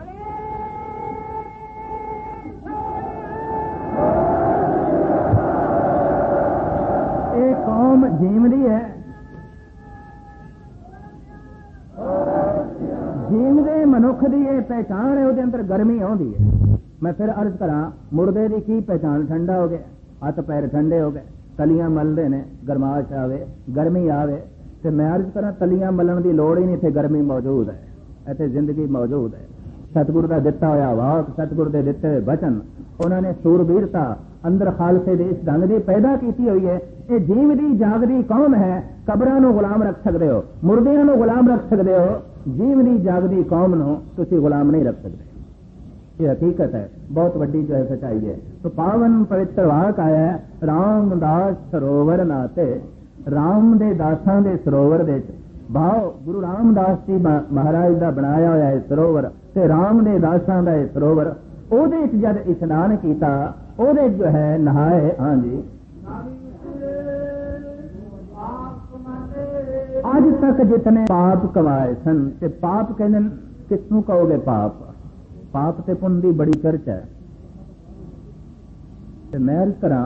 [SPEAKER 2] ਇਹ ਕੌਮ ਜੀਵਦੀ ਹੈ, ਜੀਵਦੇ ਮਨੁੱਖ ਦੀ ਇਹ ਪਹਿਚਾਣ ਹੈ, ਉਹਦੇ ਅੰਦਰ ਗਰਮੀ ਆਉਂਦੀ ਹੈ। ਮੈਂ ਫਿਰ ਅਰਜ਼ ਕਰਾਂ, ਮੁਰਦੇ ਦੀ ਕੀ ਪਹਿਚਾਣ? ਠੰਡਾ ਹੋ ਗਿਆ, ਹੱਥ ਪੈਰ ਠੰਡੇ ਹੋ ਗਏ, ਤਲੀਆਂ ਮਲਦੇ ਨੇ, ਗਰਮਾਸ਼ ਆਵੇ, ਗਰਮੀ ਆਵੇ। ਤੇ ਮੈਂ ਅਰਜ਼ ਕਰਾਂ, ਤਲੀਆਂ ਮਲਣ ਦੀ ਲੋੜ ਹੀ ਨਹੀਂ, ਇੱਥੇ ਗਰਮੀ ਮੌਜੂਦ ਹੈ, ਇੱਥੇ ਜ਼ਿੰਦਗੀ ਮੌਜੂਦ ਹੈ। ਸਤਿਗੁਰ ਦਾ ਦਿੱਤਾ ਹੋਇਆ ਵਾਕ, ਸਤਿਗੁਰ ਦੇ ਦਿੱਤੇ ਹੋਏ ਬਚਨ, ਉਹਨਾਂ ਨੇ ਸੂਰਬੀਰਤਾ ਅੰਦਰ ਖਾਲਸੇ ਦੇ ਇਸ ਢੰਗ ਦੀ ਪੈਦਾ ਕੀਤੀ ਹੋਈ ਹੈ। ਇਹ ਜੀਵਦੀ ਜਾਗਦੀ ਕੌਮ ਹੈ। ਕਬਰਾਂ ਨੂੰ ਗੁਲਾਮ ਰੱਖ ਸਕਦੇ ਹੋ, ਮੁਰਦਿਆਂ ਨੂੰ ਗੁਲਾਮ ਰੱਖ ਸਕਦੇ ਹੋ, ਜੀਵਦੀ ਜਾਗਦੀ ਕੌਮ ਨੂੰ ਤੁਸੀਂ ਗੁਲਾਮ ਨਹੀਂ ਰੱਖ ਸਕਦੇ। ਇਹ ਹਕੀਕਤ ਹੈ, ਬਹੁਤ ਵੱਡੀ ਜੋ ਹੈ ਸੱਚਾਈ ਹੈ। तो पावन पवित्र वाक आया रामदास सरोवर नाते, राम दे दासां दे सरोवर दे भाव गुरु रामदास जी महाराज दा बनाया होया है सरोवर, ते राम दे दासां दा सरोवर, ओदे च जद इशनान कीता, ओदे जो है नहाए। हाँ जी, आज तक जितने पाप कमाए सन, ते पाप कहने किसनू कहोगे? पाप पाप ते पुण्य दी बड़ी चर्चा है। ते मैं करा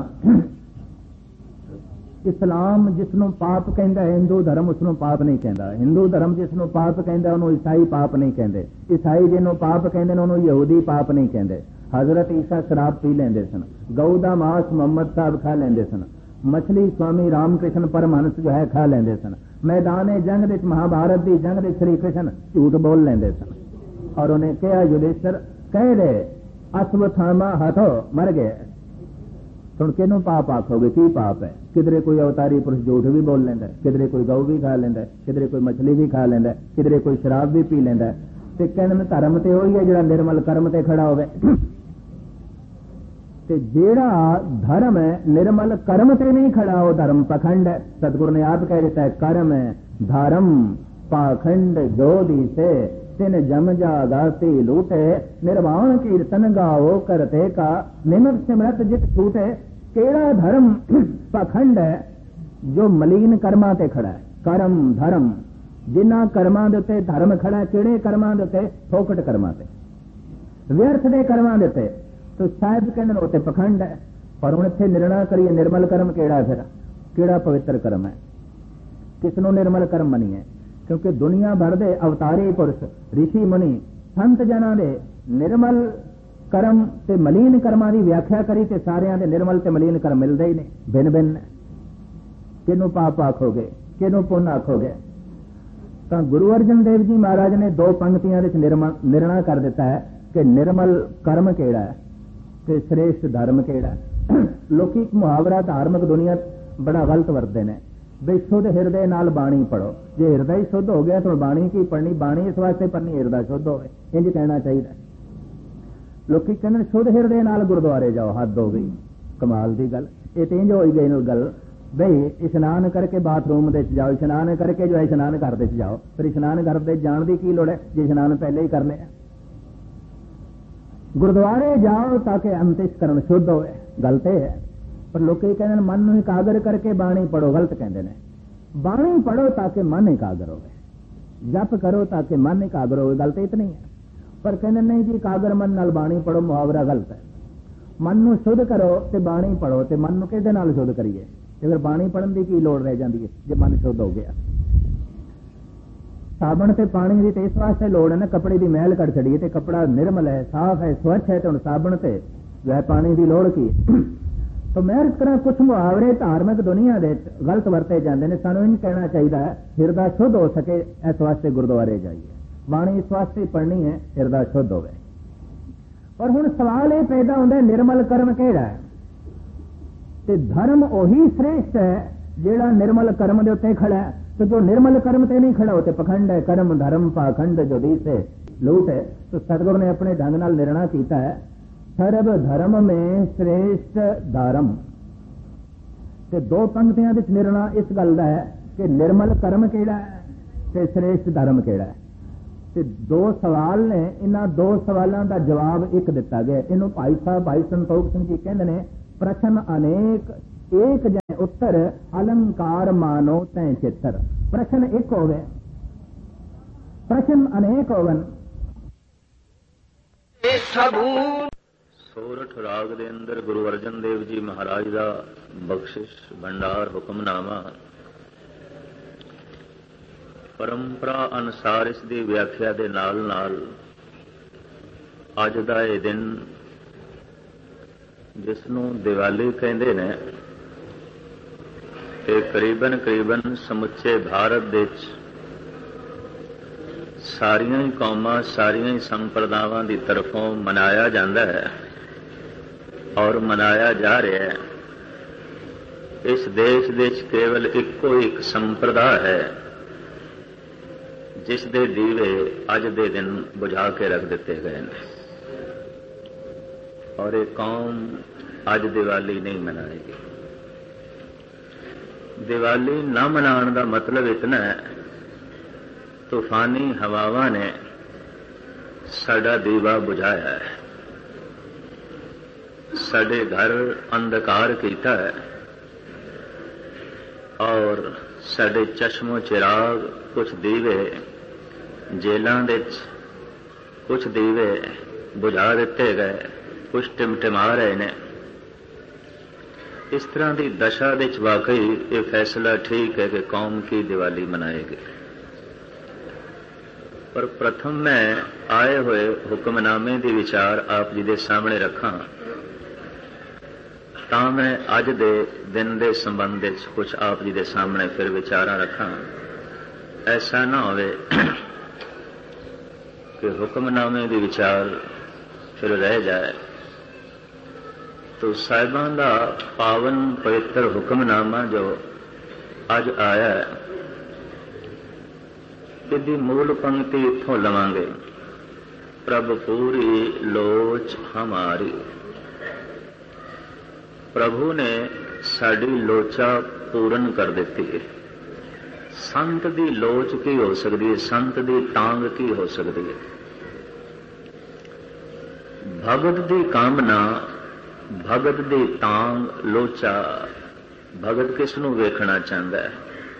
[SPEAKER 2] इस्लाम जिसनों पाप कहता है, हिंदू धर्म उसनों पाप नहीं कहता। हिंदू धर्म जिसनों पाप कहता उन्होंने ईसाई पाप नहीं कहते। ईसाई जिन्हों पाप कहते उन्होंने यहूदी पाप नहीं कहते। हजरत ईसा शराब पी लेंदे सन, गऊ दा मांस मोहम्मद साहब खा लेंदे सन, मछली स्वामी रामकृष्ण परमहंस जो है खा लेंदे सन, मैदान जंग दे महाभारत की जंग दे श्री कृष्ण झूठ बोल लेंदे सन। और उन्हें कहा युधिष्ठिर कह दे अश्वत्थामा हथो मर गए। सुन के पाप आखोगे? की पाप है? किधरे कोई अवतारी पुरुष झूठ भी बोल लेंदा, किधरे कोई गऊ भी खा लेंदा, किधरे कोई मछली भी खा लेंदा, किधरे कोई शराब भी पी लेंदा। ते कहने धर्म ते वही है जिहड़ा निर्मल कर्म ते खड़ा होवे। ते जेड़ा धर्म है निर्मल कर्म ते नहीं खड़ा, हो धर्म पखंड है। सतगुरु ने आप कह देता है कर्म है धर्म पाखंड जो दिसे, तिन जम जा गाती लूटे, निर्वाण कीर्तन गाओ करते का, निमक सिमरत जित छूटे। केड़ा धर्म पखंड है? जो मलीन कर्मां ते खड़ा है। कर्म धर्म जिन्हां कर्मां दे उत्ते धर्म खड़ा है, किहड़े कर्मां दे उत्ते? फोकट कर्मां ते, व्यर्थ दे कर्मां दे उत्ते। तो साहिब कहंदे उत्ते पखंड है। पर हुण इत्थे निर्णय करिए निर्मल कर्म केड़ा है? फिर केड़ा पवित्र कर्म है? किसनों निर्मल कर्म मनीए? क्योंकि दुनिया भर दे अवतारी पुरुष ऋषि मुनि संत जना दे निर्मल कर्म ते मलीन कर्मां दी व्याख्या करी ते सारियां दे निर्मल ते मलीन कर्म मिलदे ही नहीं, भिन्न भिन्न। किनू पाप आखोगे, किनू पुण्य आखोगे? तो गुरु अर्जन देव जी महाराज ने दो पंक्तियां विच निर्णय कर दिता है कि निर्मल कर्म केड़ा है ते श्रेष्ठ धर्म केड़ा है। लोकी मुहावरा धार्मिक दुनिया बड़ा गलत वरतदे ने, बे शुद्ध हृदय नाल बाणी पढ़ो। जे हृदय शुद्ध हो गया तो बाणी की पढ़नी? बाणी इस वास्ते पढ़नी हृदय शुद्ध होवे, इंज कहना चाहिए। लोकी कहते शुद्ध हृदय नाल गुरुद्वारे जाओ, हद हो गई, कमाल दी गल। ये तो इंज हो गई गल बई इशनान करके बाथरूम दे जाओ, इशनान करके जो है इशनान घर दे जाओ। फिर इशनान घर दे जाण दी की लोड़ है जे इशनान पहले ही कर लिया। गुरुद्वारे जाओ ताकि अंतःकरण शुद्ध होवे, गलत है। पर लोग कहते हैं मन नूं एकागर करके बाणी पढ़ो, गलत कहते हैं। बाणी पढ़ो ताकि मन एकागर होवे, जप करो ताकि मन एकागर होवे, गलत इतनी है। पर कहते नहीं जी एकागर मन नाल बाणी पढ़ो, मुहावरा गलत है। मन नूं शुद्ध करो ते बाणी पढ़ो, ते मन नूं किहदे नाल शुद्ध करिए? ते फिर बाणी पढ़न दी की लोड़ रह जाती है जे मन शुद्ध हो गया। साबण ते पानी दी ते इस वास्ते लोड़ है ना, कपड़े दी मैल कट छड़िए ते कपड़ा निर्मल है, साफ है, स्वच्छ है, तो साबण ते जो है पानी दी लोड़ की। तो मैं इस तरह कुछ मुहावरे धार्मिक दुनिया दे गलत वरते जाते हैं। सानू इन कहना चाहिए हृदय शुद्ध हो सके, इस वास्ते गुरुद्वारे जाइए, बाणी इस वास्ते पढ़नी है हृदय शुद्ध होवे। पर हुण सवाल ये पैदा होंदा है निर्मल कर्म केड़ा है? ते धर्म ओही श्रेष्ठ है जेड़ा निर्मल कर्म दे उत्ते खड़ा है। तो जो निर्मल कर्म ते नहीं खड़ा होते पखंड है, कर्म धर्म पाखंड जो दिसे लूट है। तो सतगुरु ने अपने ढंग नाल निर्णय कीता है सर्व धर्म में श्रेष्ठ धर्म। ते दो पंक्तियां विच निर्णय इस गल दा है कि निर्मल कर्म केड़ा है ते श्रेष्ठ धर्म केड़ा है। ते दो सवाल ने, इन्हां दो सवालों का जवाब एक दिता गया। इन्हों भाई साहब भाई संतोख सिंह जी कहते हैं प्रश्न अनेक एक जय उत्तर अलंकार मानो तय चित्र। प्रश्न एक होवे, प्रश्न अनेक होवन।
[SPEAKER 1] ਸੋਰਠ ਰਾਗ ਦੇ ਅੰਦਰ ਗੁਰੂ ਅਰਜਨ ਦੇਵ ਜੀ ਮਹਾਰਾਜ ਦਾ ਬਖਸ਼ਿਸ਼ ਭੰਡਾਰ ਹੁਕਮਨਾਮਾ ਪਰੰਪਰਾ ਅਨੁਸਾਰ ਇਸ ਦੀ ਵਿਆਖਿਆ ਦੇ ਨਾਲ ਨਾਲ ਅੱਜ ਦਾ ਇਹ ਦਿਨ ਜਿਸ ਨੂੰ ਦੀਵਾਲੀ ਕਹਿੰਦੇ ਨੇ, ਇਹ ਕਰੀਬਨ ਸਮੁੱਚੇ ਭਾਰਤ ਦੇ ਵਿੱਚ ਸਾਰੀਆਂ ਹੀ ਕੌਮਾਂ, ਸਾਰੀਆਂ ਹੀ ਸੰਪਰਦਾਵਾਂ ਦੀ ਤਰਫੋਂ ਮਨਾਇਆ ਜਾਂਦਾ ਹੈ ਔਰ ਮਨਾਇਆ ਜਾ ਰਿਹਾ ਹੈ। ਇਸ ਦੇਸ਼ ਦੇ ਵਿੱਚ ਕੇਵਲ ਇੱਕੋ ਇੱਕ ਸੰਪਰਦਾ ਹੈ ਜਿਸ ਦੇ ਦੀਵੇ ਅੱਜ ਦੇ ਦਿਨ ਬੁਝਾ ਕੇ ਰੱਖ ਦਿੱਤੇ ਗਏ ਨੇ, ਔਰ ਇਹ ਕੌਮ ਅੱਜ ਦੀਵਾਲੀ ਨਹੀਂ ਮਨਾਏਗੀ। ਦੀਵਾਲੀ ਨਾ ਮਨਾਉਣ ਦਾ ਮਤਲਬ ਇਤਨਾ ਹੈ, ਤੂਫਾਨੀ ਹਵਾਵਾਂ ਨੇ ਸਾਡਾ ਦੀਵਾ ਬੁਝਾਇਆ ਹੈ, ਸਾਡੇ ਘਰ ਅੰਧਕਾਰ ਕੀਤਾ ਹੈ ਔਰ ਸਾਡੇ ਚਸ਼ਮੋ ਚਿਰਾਗ, ਕੁਛ ਦੀਵੇ ਜੇਲਾਂ ਦੇ ਵਿੱਚ, ਕੁਛ ਦੀਵੇ ਬੁਝਾ ਦਿੱਤੇ ਗਏ, ਕੁਛ ਟਿਮਟਿਮਾ ਰਹੇ ਨੇ। ਇਸ ਤਰ੍ਹਾਂ ਦੀ ਦਸ਼ਾ ਦੇ ਵਿੱਚ ਵਾਕਈ ਇਹ ਫੈਸਲਾ ਠੀਕ ਹੈ ਕਿ ਕੌਮ ਕੀ ਦੀਵਾਲੀ ਮਨਾਏਗੀ। ਪਰ ਪ੍ਰਥਮ ਮੈਂ ਆਏ ਹੋਏ ਹੁਕਮਨਾਮੇ ਦੀ ਵਿਚਾਰ ਆਪ ਜੀ ਦੇ ਸਾਹਮਣੇ ਰੱਖਾਂ ਤਾਂ ਮੈਂ ਅੱਜ ਦੇ ਦਿਨ ਦੇ ਸੰਬੰਧ ਵਿੱਚ ਕੁਝ ਆਪ ਜੀ ਦੇ ਸਾਹਮਣੇ ਫਿਰ ਵਿਚਾਰਾਂ ਰੱਖਾਂ। ਐਸਾ ਨਾ ਹੋਵੇ ਕਿ ਹੁਕਮਨਾਮੇ ਦੀ ਵਿਚਾਰ ਫਿਰ ਰਹਿ ਜਾਏ। ਤੋ ਸਾਹਿਬਾਂ ਦਾ ਪਾਵਨ ਪਵਿੱਤਰ ਹੁਕਮਨਾਮਾ ਜੋ ਅੱਜ ਆਇਆ ਹੈ, ਇਹਦੀ ਮੂਲ ਪੰਕਤੀ ਇੱਥੋਂ ਲਵਾਂਗੇ, ਪ੍ਰਭ ਪੂਰੀ ਲੋਚ ਹਮਾਰੀ। ਪ੍ਰਭੂ ਨੇ ਸਾਡੀ ਲੋਚਾ ਪੂਰਨ ਕਰ ਦਿੱਤੀ ਹੈ। ਸੰਤ ਦੀ ਲੋਚ ਕੀ ਹੋ ਸਕਦੀ ਹੈ? ਸੰਤ ਦੀ ਤਾਂਗ ਕੀ ਹੋ ਸਕਦੀ ਹੈ? ਭਗਤ ਦੀ ਕਾਮਨਾ, ਭਗਤ ਦੀ ਤਾਂਗ, ਲੋਚਾ। ਭਗਤ ਕਿਸ ਨੂੰ ਵੇਖਣਾ ਚਾਹੁੰਦਾ ਹੈ?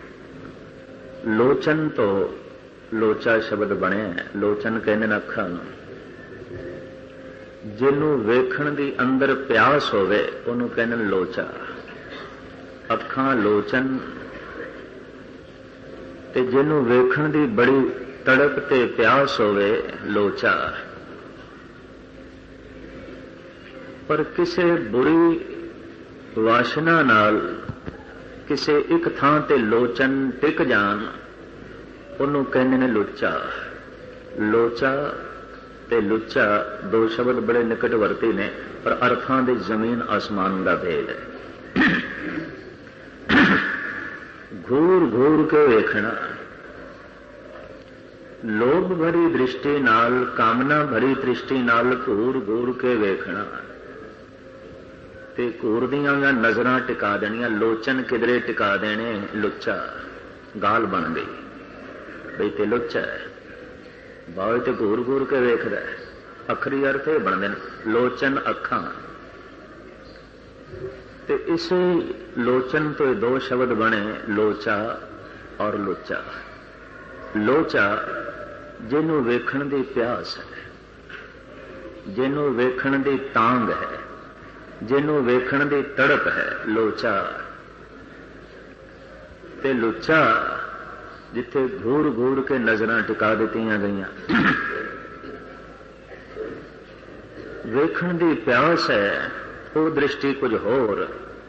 [SPEAKER 1] ਲੋਚਨ ਤੋਂ ਲੋਚਾ ਸ਼ਬਦ ਬਣਿਆ ਹੈ। ਲੋਚਨ ਕਹਿੰਦੇ ਨੇ ਅੱਖਾਂ ਨੂੰ। ਜਿਹਨੂੰ ਵੇਖਣ ਦੀ ਅੰਦਰ ਪਿਆਸ ਹੋਵੇ ਉਹਨੂੰ ਕਹਿੰਦੇ ਨੇ ਲੋਚਾ। ਅੱਖਾਂ ਲੋਚਨ, ਤੇ ਜਿਹਨੂੰ ਵੇਖਣ ਦੀ ਬੜੀ ਤੜਪ ਤੇ ਪਿਆਸ ਹੋਵੇ ਲੋਚਾ। ਪਰ ਕਿਸੇ ਬੁਰੀ ਵਾਸ਼ਨਾ ਨਾਲ ਕਿਸੇ ਇੱਕ ਥਾਂ ਤੇ ਲੋਚਨ ਟਿਕ ਜਾਣ ਉਹਨੂੰ ਕਹਿੰਦੇ ਨੇ ਲੁੱਚਾ। ਲੋਚਾ ਤੇ ਲੁੱਚਾ ਦੋ ਸ਼ਬਦ ਬੜੇ ਨਿਕਟ ਵਰਤੇ ਨੇ, ਪਰ ਅਰਥਾਂ ਦੇ ਜ਼ਮੀਨ ਆਸਮਾਨ ਦਾ ਭੇਦ ਹੈ। ਘੂਰ ਘੂਰ ਕੇ ਵੇਖਣਾ, ਲੋਭ ਭਰੀ ਦ੍ਰਿਸ਼ਟੀ ਨਾਲ, ਕਾਮਨਾ ਭਰੀ ਦ੍ਰਿਸ਼ਟੀ ਨਾਲ ਘੂਰ ਘੂਰ ਕੇ ਵੇਖਣਾ ਤੇ ਘੂਰ ਦੀਆਂ ਨਜ਼ਰਾਂ ਟਿਕਾ ਦੇਣੀਆਂ। ਲੋਚਨ ਕਿਧਰੇ ਟਿਕਾ ਦੇਣੇ, ਲੁੱਚਾ। ਗਾਲ ਬਣ ਗਈ ਬਈ ਤੇ ਲੁੱਚਾ ਹੈ, ਬਾਹਰ ਤੇ ਘੂਰ ਘੂਰ ਕੇ ਵੇਖਦਾ। ਅਖਰੀ ਅਰਥ ਇਹ ਬਣਦੇ ਨੇ, ਲੋਚਨ ਅੱਖਾਂ। ਤੇ ਇਸੇ ਲੋਚਨ ਤੋਂ ਦੋ ਸ਼ਬਦ ਬਣੇ, ਲੋਚਾ ਔਰ ਲੁੱਚਾ। ਲੋਚਾ ਜਿਹਨੂੰ ਵੇਖਣ ਦੀ ਪਿਆਸ ਹੈ, ਜਿਹਨੂੰ ਵੇਖਣ ਦੀ ਤਾਂਗ ਹੈ, ਜਿਹਨੂੰ ਵੇਖਣ ਦੀ ਤੜਪ ਹੈ, ਲੋਚਾ। ਤੇ ਲੁੱਚਾ ਜਿੱਥੇ ਘੂਰ ਘੂਰ ਕੇ ਨਜ਼ਰਾਂ ਟਿਕਾ ਦਿੱਤੀਆਂ ਗਈਆਂ। ਵੇਖਣ ਦੀ ਪਿਆਸ ਹੈ, ਉਹ ਦ੍ਰਿਸ਼ਟੀ ਕੁਝ ਹੋਰ,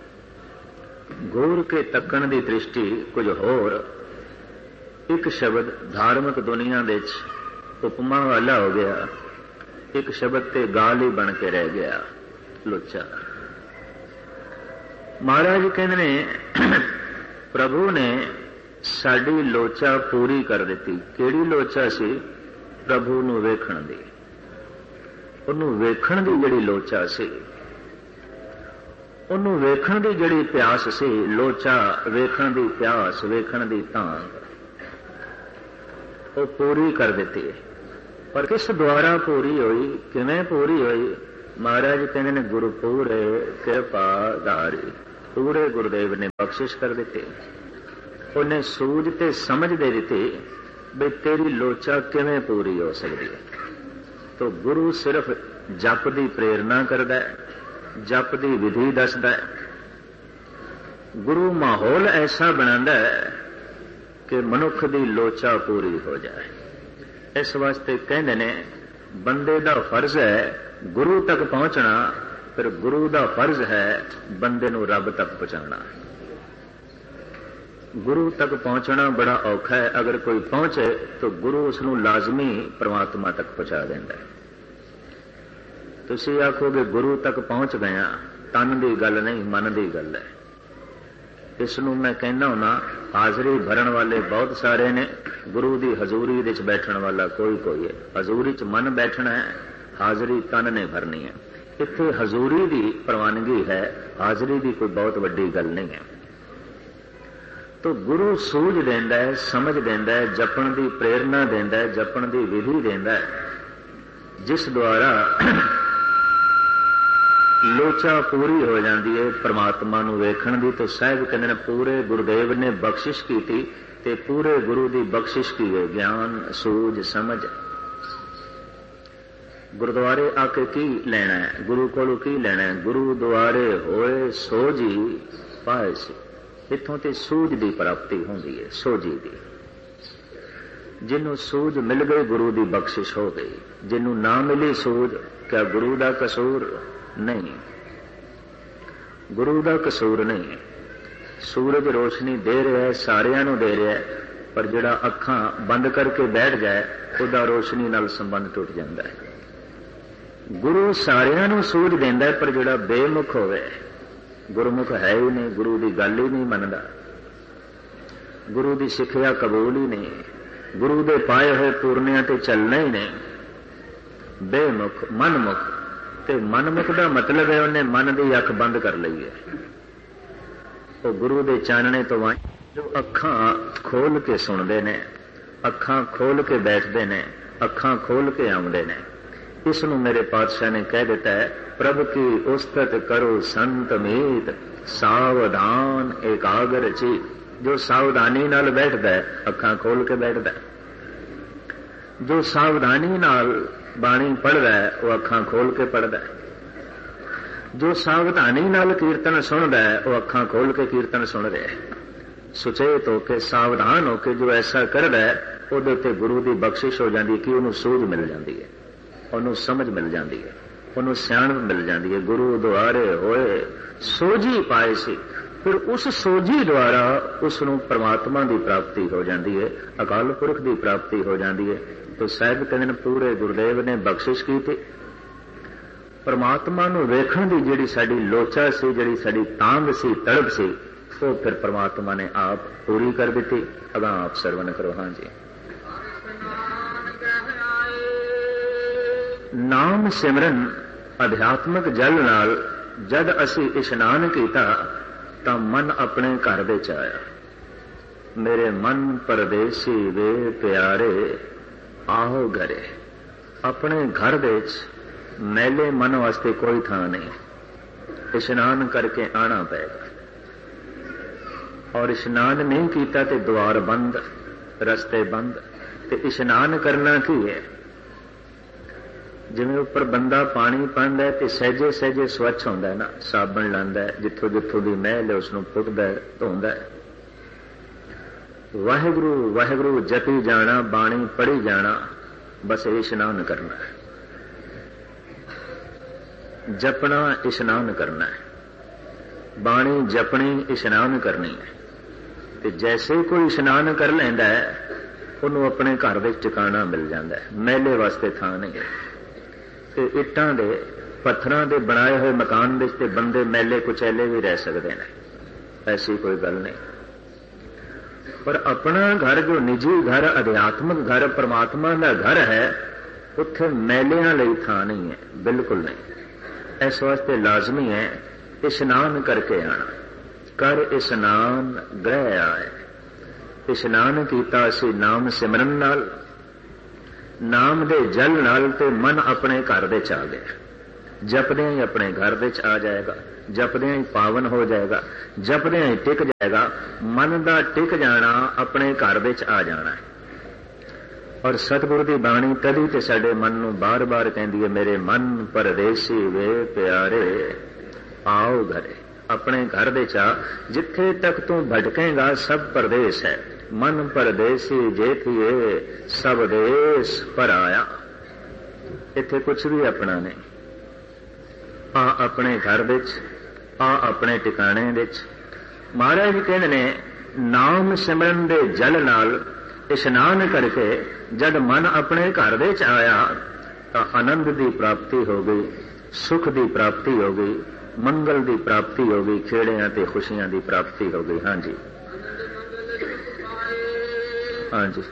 [SPEAKER 1] ਘੂਰ ਕੇ ਤੱਕਣ ਦੀ ਦ੍ਰਿਸ਼ਟੀ ਕੁਝ ਹੋਰ। ਇੱਕ ਸ਼ਬਦ ਧਾਰਮਿਕ ਦੁਨੀਆ ਦੇ ਵਿੱਚ ਉਪਮਾ ਵਾਲਾ ਹੋ ਗਿਆ, ਇੱਕ ਸ਼ਬਦ ਤੇ ਗਾਲ ਹੀ ਬਣ ਕੇ ਰਹਿ ਗਿਆ, ਲੁੱਚਾ। ਮਹਾਰਾਜ ਕਹਿੰਦੇ ਨੇ ਪ੍ਰਭੂ ਨੇ ਸਾਡੀ ਲੋਚਾ ਪੂਰੀ ਕਰ ਦਿੱਤੀ। ਕਿਹੜੀ ਲੋਚਾ ਸੀ? ਪ੍ਰਭੂ ਨੂੰ ਵੇਖਣ ਦੀ। ਉਹਨੂੰ ਵੇਖਣ ਦੀ ਜਿਹੜੀ ਲੋਚਾ ਸੀ, ਉਹਨੂੰ ਵੇਖਣ ਦੀ ਜਿਹੜੀ ਪਿਆਸ ਸੀ, ਲੋਚਾ, ਵੇਖਣ ਦੀ ਪਿਆਸ, ਵੇਖਣ ਦੀ ਤਾਂਗ, ਉਹ ਪੂਰੀ ਕਰ ਦਿੱਤੀ। ਪਰ ਕਿਸ ਦੁਆਰਾ ਪੂਰੀ ਹੋਈ? ਕਿਵੇਂ ਪੂਰੀ ਹੋਈ?
[SPEAKER 2] महाराज कहते ने गुरु पूरे कृपा धारी, पूरे गुरुदेव ने बख्शिश कर दिते, उन्हें सूझ ते समझ दे दिती भी तेरी लोचा किवें पूरी हो सकती है। तो गुरु सिर्फ जप दी प्रेरणा करदा है, जप दी विधि दसदा है। गुरु माहौल ऐसा बनांदा है कि मनुख दी लोचा पूरी हो जाए। इस वास्ते कहंदे ने बंदे दा फर्ज है गुरु तक पहुंचना, फिर गुरु दा फर्ज है बंदे नूं रब तक पहुंचाना। गुरु तक पहुंचना बड़ा औखा है, अगर कोई पहुंचे तो गुरु उसनूं लाजमी परमात्मा तक पहुंचा देंदा है। तुसीं आखोगे गुरु तक पहुंच गया, तन दी गल नहीं मन दी गल है। इसनूं मैं कहना हुना हाजरी भरन वाले बहुत सारे ने, गुरु दी हजूरी विच बैठण वाला कोई कोई है। हजूरी च मन बैठना है, हाजरी तन ने भरनी है। इत्थे हजूरी दी प्रवानगी है, हाजरी दी कोई बहुत वड्डी गल नहीं है। तो गुरु सूझ देंदा है, समझ देंदा है, जपण दी प्रेरणा देंदा है, जपण दी विधि देंदा है, जिस द्वारा लोचा पूरी हो जाती है परमात्मा नूं वेखण दी। तो साहिब कहंदे ने पूरे गुरुदेव ने बख्शिश कीती ते पूरे गुरु दी बख्शिश की है ज्ञान सूझ समझ। गुरुद्वारे आके की लेना है, गुरु कोलों की लेना है? गुरु द्वारे होए सोझी पाए सी। इत्थों ते सूझ दी प्राप्ति होंदी है, सोझी दी। जिन्हों सूझ मिल गई गुरु दी बख्शिश हो गई, जिन्हों ना मिली सूझ क्या गुरु दा कसूर नहीं? गुरु दा कसूर नहीं। सूरज रोशनी दे रहा है, सारियां नूं दे रहा है, पर जिहड़ा अखां बंद करके बैठ जाए उहदा रोशनी नाल संबंध टुट जाता है। गुरु सारियां नूं सूझ देंदा है, पर जिहड़ा बेमुख होवे, गुरुमुख है ही नहीं, गुरु की गल ही नहीं मनदा, गुरु की सिक्ख्या कबूल ही नहीं, गुरु के पाए हुए पूर्णियां ते चलना ही नहीं, बेमुख मनमुख। ते मनमुख का मतलब है उन्हें मन की अख बंद कर ली है। वो गुरु के चानने तो वां जो अखां खोल के सुनते ने, अखां खोल के बैठते ने, अखां खोल के आउंदे ने। इसनूं मेरे पातशाह ने कह दिता है, प्रभ की उस्तत करो संत मीत, सावधान एकाग्र चित। जो सावधानी नाल बैठदा है अखां खोल के बैठदा है, जो सावधानी नाल बाणी पढ़दा है वो अखां खोल के पढ़दा है, जो सावधानी नाल कीर्तन सुनदा है वो अखां खोल के कीर्तन सुन रहा है। सुचेत होके सावधान होके जो ऐसा करदा है उहदे ते गुरु की बख्शिश हो जाती है कि उहनूं सूझ मिल जाती है, उन्होंने समझ मिल जाती है, उन्होंने सियाणप मिल जाती है। गुरु द्वारे होए सोझी पाए सी, फिर उस सोझी द्वारा उसनूं परमात्मा की प्राप्ति हो जाती है, अकाल पुरख की प्राप्ति हो जाती है। तो साहिब कहते हैं पूरे गुरुदेव ने बख्शिश की थी। परमात्मा नूं वेखण दी जिहड़ी साडी लोचा सी, जिहड़ी साडी तांग सी, तड़प सी, वो फिर परमात्मा ने आप पूरी कर दी। अगां आप सरवण करो। हाँ जी। नाम सिमरन अध्यात्मक जल नाल जद असी इशनान कीता तां मन अपने घर विच आया। मेरे मन परदेसी वे प्यारे आओ घरे। अपने घर विच मैले मन वास्ते कोई थां नहीं, इशनान करके आना पएगा। और इशनान नहीं कीता ते द्वार बंद, रस्ते बंद। ते इशनान करना की है? जिवें उपर बंदा पानी पांदा है ते सहजे सहजे स्वच्छ होंदा है ना, साबण लांदा है, जिथों जिथों दी मैल है उसनूं पुटदा है, धोंदा है। वाहिगुरू वाहिगुरू जपी जाना, बाणी पढ़ी जाना, बस इशनान करना है। जपना इशनान करना है, बाणी जपनी इशनान करनी है। ते जैसे कोई इशनान कर लैंदा है उन्होंने अपने घर विच ठिकाना मिल जाता है, मैले वास्ते थां नहीं है। ते इट्टां दे पत्थरां दे बनाए हुए मकान विच ते बंदे मैले कुचैले भी रह सकते हैं, ऐसी कोई गल नहीं। पर अपना घर जो निजी घर, अध्यात्मक घर, परमात्मा का घर है, उत्थे मैलियां लई थां नहीं है, बिल्कुल नहीं। इस वास्ते लाजमी है इशनान करके आना। कर इशनान ग्रह आए। इशनान कीता असी नाम सिमरन नाल, नाम दे जल नाल, ते मन अपने घर विच आ गया। ਜਪਦਿਆਂ ਹੀ ਆਪਣੇ ਘਰ ਵਿੱਚ ਆ ਜਾਏਗਾ, ਜਪਦਿਆਂ ਹੀ ਪਾਵਨ ਹੋ ਜਾਏਗਾ, ਜਪਦਿਆਂ ਹੀ ਟਿਕ ਜਾਏਗਾ। ਮਨ ਦਾ ਟਿਕ ਜਾਣਾ ਆਪਣੇ ਘਰ ਵਿੱਚ ਆ ਜਾਣਾ ਹੈ। ਔਰ ਸਤਿਗੁਰੂ ਦੀ ਬਾਣੀ ਕਦੀ ਤੇ ਸਾਡੇ ਮਨ ਨੂੰ ਬਾਰ-ਬਾਰ ਕਹਿੰਦੀ ਹੈ, ਮੇਰੇ ਮਨ ਪਰਦੇਸੀ ਵੇ ਪਿਆਰੇ ਆਓ ਘਰੇ। ਆਪਣੇ ਘਰ ਦੇ ਚਾ ਜਿੱਥੇ ਤੱਕ ਤੂੰ ਭਟਕੇਗਾ ਸਭ ਪਰਦੇਸ ਹੈ। ਮਨ ਪਰਦੇਸੀ ਜੇਠੀਏ ਸਭ ਦੇਸ ਪਰਾਇਆ। ਇੱਥੇ ਕੁਛ ਵੀ ਆਪਣਾ ਨਹੀਂ। ਆ ਆਪਣੇ ਘਰ ਵਿੱਚ, ਆ ਆਪਣੇ ਟਿਕਾਣੇ ਵਿੱਚ। ਮਹਾਰਾਜ ਜੀ ਕਹਿੰਦੇ ਨੇ, ਨਾਮ ਸਿਮਰਨ ਦੇ ਜਲ ਨਾਲ ਇਸ਼ਨਾਨ ਕਰਕੇ ਜਦ ਮਨ ਆਪਣੇ ਘਰ ਵਿੱਚ ਆਇਆ ਤਾਂ ਆਨੰਦ ਦੀ ਪ੍ਰਾਪਤੀ ਹੋ ਗਈ, ਸੁਖ ਦੀ ਪ੍ਰਾਪਤੀ ਹੋ ਗਈ, ਮੰਗਲ ਦੀ ਪ੍ਰਾਪਤੀ ਹੋ ਗਈ, ਖੇੜਿਆਂ ਤੇ ਖੁਸ਼ੀਆਂ ਦੀ ਪ੍ਰਾਪਤੀ ਹੋ ਗਈ। ਹਾਂਜੀ ਹਾਂਜੀ।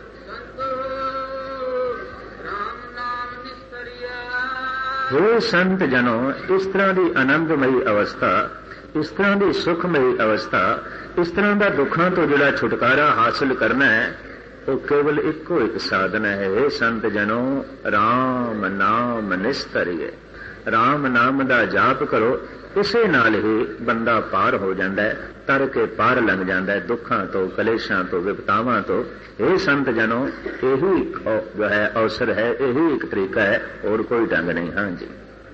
[SPEAKER 2] हे संत जनों, इस तरह की आनंदमयी अवस्था, इस तरह की सुखमयी अवस्था, इस तरह का दुखों तो जिहड़ा छुटकारा हासिल करना है वो केवल इको एक साधन है। हे संत जनों, राम नाम निस्तरिए। राम नाम का जाप करो, इसे नाल ही बंदा पार हो जाता है, तर के पार लंघ जाता है दुखों तो, कलेशां तो, विपतावां तो। हे संत जनों, यही जो है अवसर है, यही एक तरीका है, और कोई ढंग नहीं। हाँ जी।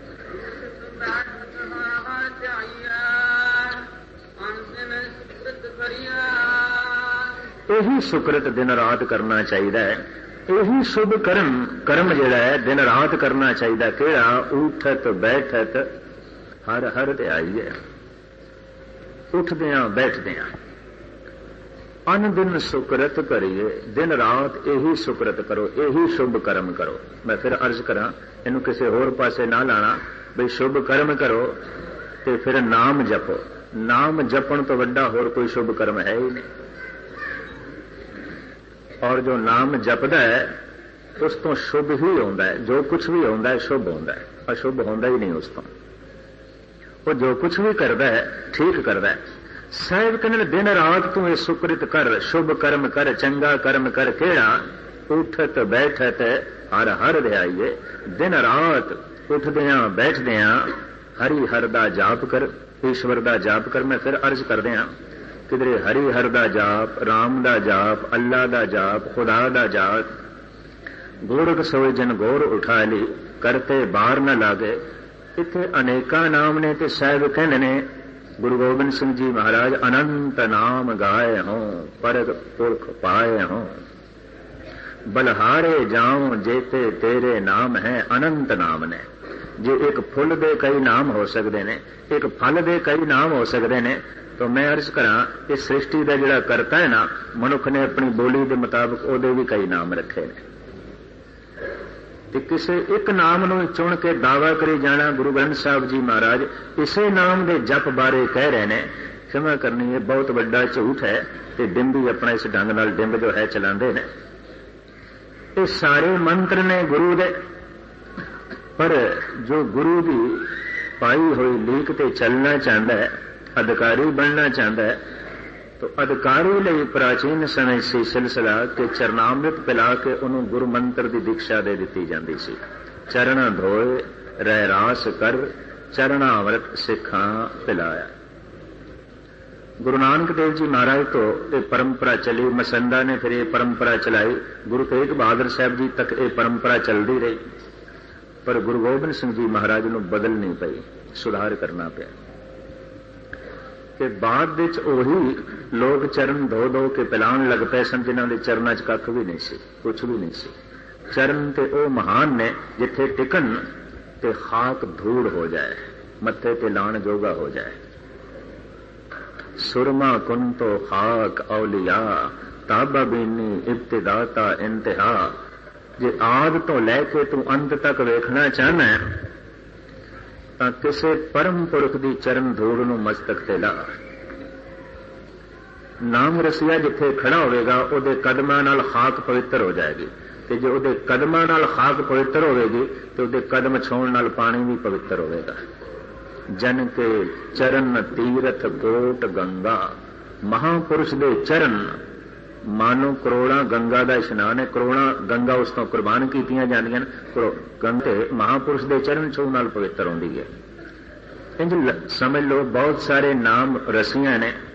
[SPEAKER 2] यही सुकृत दिन रात करना चाहिए, यही शुभ कर्म जिहड़ा है दिन रात करना चाहिए। किहड़ा? उठत बैठत हर हर ध्याई है। उठदियां बैठदियां अन दिन सुकृत करिए, दिन रात यही सुकृत करो, यही शुभ कर्म करो। मैं फिर अर्ज करा, इनू किसी होर पासे ना लाना भी शुभ कर्म करो ते फिर नाम जपो। नाम जपण तो वड्डा होर कोई शुभ कर्म है ही नहीं। और जो नाम जपदा है उस तो शुभ ही होता है। जो कुछ भी होता है शुभ होता है, अशुभ होता ही नहीं उस तो। वो जो कुछ भी करता है ठीक करता है। साहिब कहने दिन रात तू ये सुकृत कर, शुभ कर्म कर, चंगा कर्म कर। केड़ा? उठत बैठत हर हर ध्याइए। दिन रात उठदियां बैठदियां हरि हर दा जाप कर, ईश्वर दा जाप कर। मैं फिर अर्ज करदे हां, किधरे हरि हर दा जाप, राम दा जाप, अल्लाह दा जाप, खुदा दा जाप। गोरख सोए जन गोर उठा ली, करते बार न लागे। इत्थे अनेका नाम ने ते साहिब कहने ने गुरु गोबिंद सिंह जी महाराज अनंत नाम गाए हों, परग पुरख पाए हों। बलहारे जाऊं जेते तेरे नाम है अनंत नाम ने। जे एक फुल दे कई नाम हो सकते ने, एक फल दे कई नाम हो सकते ने, तो मैं अर्ज करा इस सृष्टि का जिहड़ा करता है ना, मनुख ने अपनी बोली के मुताबिक ओदे भी कई नाम रखे ने। ते किसी एक नाम नूं चुन के दावा करी जाना। गुरु ग्रंथ साहब जी महाराज इसे नाम दे जप बारे कह रहे ने। क्षमा करनी है, बहुत बड़ा झूठ है ते डिंबी अपना इस ढंग नाल डिंब जो है चलाते ने। ये सारे मंत्र ने गुरु दे, पर जो गुरु की पाई हुई लीक ते चलना चाहता है, अधिकारी बनना चाहता है, तो अधिकारी लिए प्राचीन समय से सिलसिला के चरनामृत पिला के उन्होंने गुरु मंत्र की दीक्षा दे दी जाती सी। चरण धोए रहरास कर, चरणामृत सिखा पिलाया। गुरु नानक देव जी महाराज तो ये परंपरा चली, मसंदा ने फिर ये परंपरा चलाई, गुरु तेग बहादुर साहब जी तक ये परंपरा चलती रही। पर गुरु गोबिंद सिंह जी महाराज नूं बदलनी पई, सुधार करना पिया। कि बाद विच ओही लोग चरण धो धो के पिलाण लग पे सन जिन्हां दे चरनां च कख भी नहीं सी, कुछ भी नहीं सी। चरण ते ओ महान ने जिथे टिकन ते खाक धूड़ हो जाए, मत्थे ते लाण जोगा हो जाए। सुरमा कुन तो खाक औलिया, ताबा बीनी इब्तिदाता इंतहा। जे आद तो लैके तू अंत तक वेखना चाहना है ਤਾਂ ਕਿਸੇ परम पुरख ਦੀ चरण धूड़ ਨੂੰ मस्तक ਤੇ ਲਾ। ਨਾਮ ਰਸੀਆ ਜਿੱਥੇ ਖੜਾ ਹੋਵੇਗਾ ਉਹਦੇ ਕਦਮਾਂ ਨਾਲ ਖਾਕ ਪਵਿੱਤਰ ਹੋ ਜਾਏਗੀ, ਤੇ ਜੇ ਉਹਦੇ ਕਦਮਾਂ ਨਾਲ ਖਾਕ ਪਵਿੱਤਰ ਹੋਵੇਗੀ ਤੇ ਉਹਦੇ ਕਦਮ ਛੋਣ ਨਾਲ ਪਾਣੀ ਵੀ ਪਵਿੱਤਰ ਹੋਵੇਗਾ। ਜਨ ਕੇ ਚਰਨ ਤੀਰਥ ਕੋਟ ਗੰਗਾ। ਮਹਾਪੁਰਸ਼ ਦੇ ਚਰਨ
[SPEAKER 3] ਮਾਨੋ ਕਰੋੜਾਂ ਗੰਗਾ ਦਾ ਇਸ਼ਨਾਨ ਹੈ, ਕਰੋੜਾਂ ਗੰਗਾ ਉਸ ਤੋਂ ਕੁਰਬਾਨ ਕੀਤੀਆਂ ਜਾਂਦੀਆਂ ਨੇ, ਗੰਗਾ ਮਹਾਪੁਰਸ਼ ਦੇ ਚਰਨ ਛੂਹ ਨਾਲ ਪਵਿੱਤਰ ਹੁੰਦੀ ਹੈ। ਇੰਜ ਸਮਝ ਲਓ ਬਹੁਤ ਸਾਰੇ ਨਾਮ ਰਸੀਆਂ ਨੇ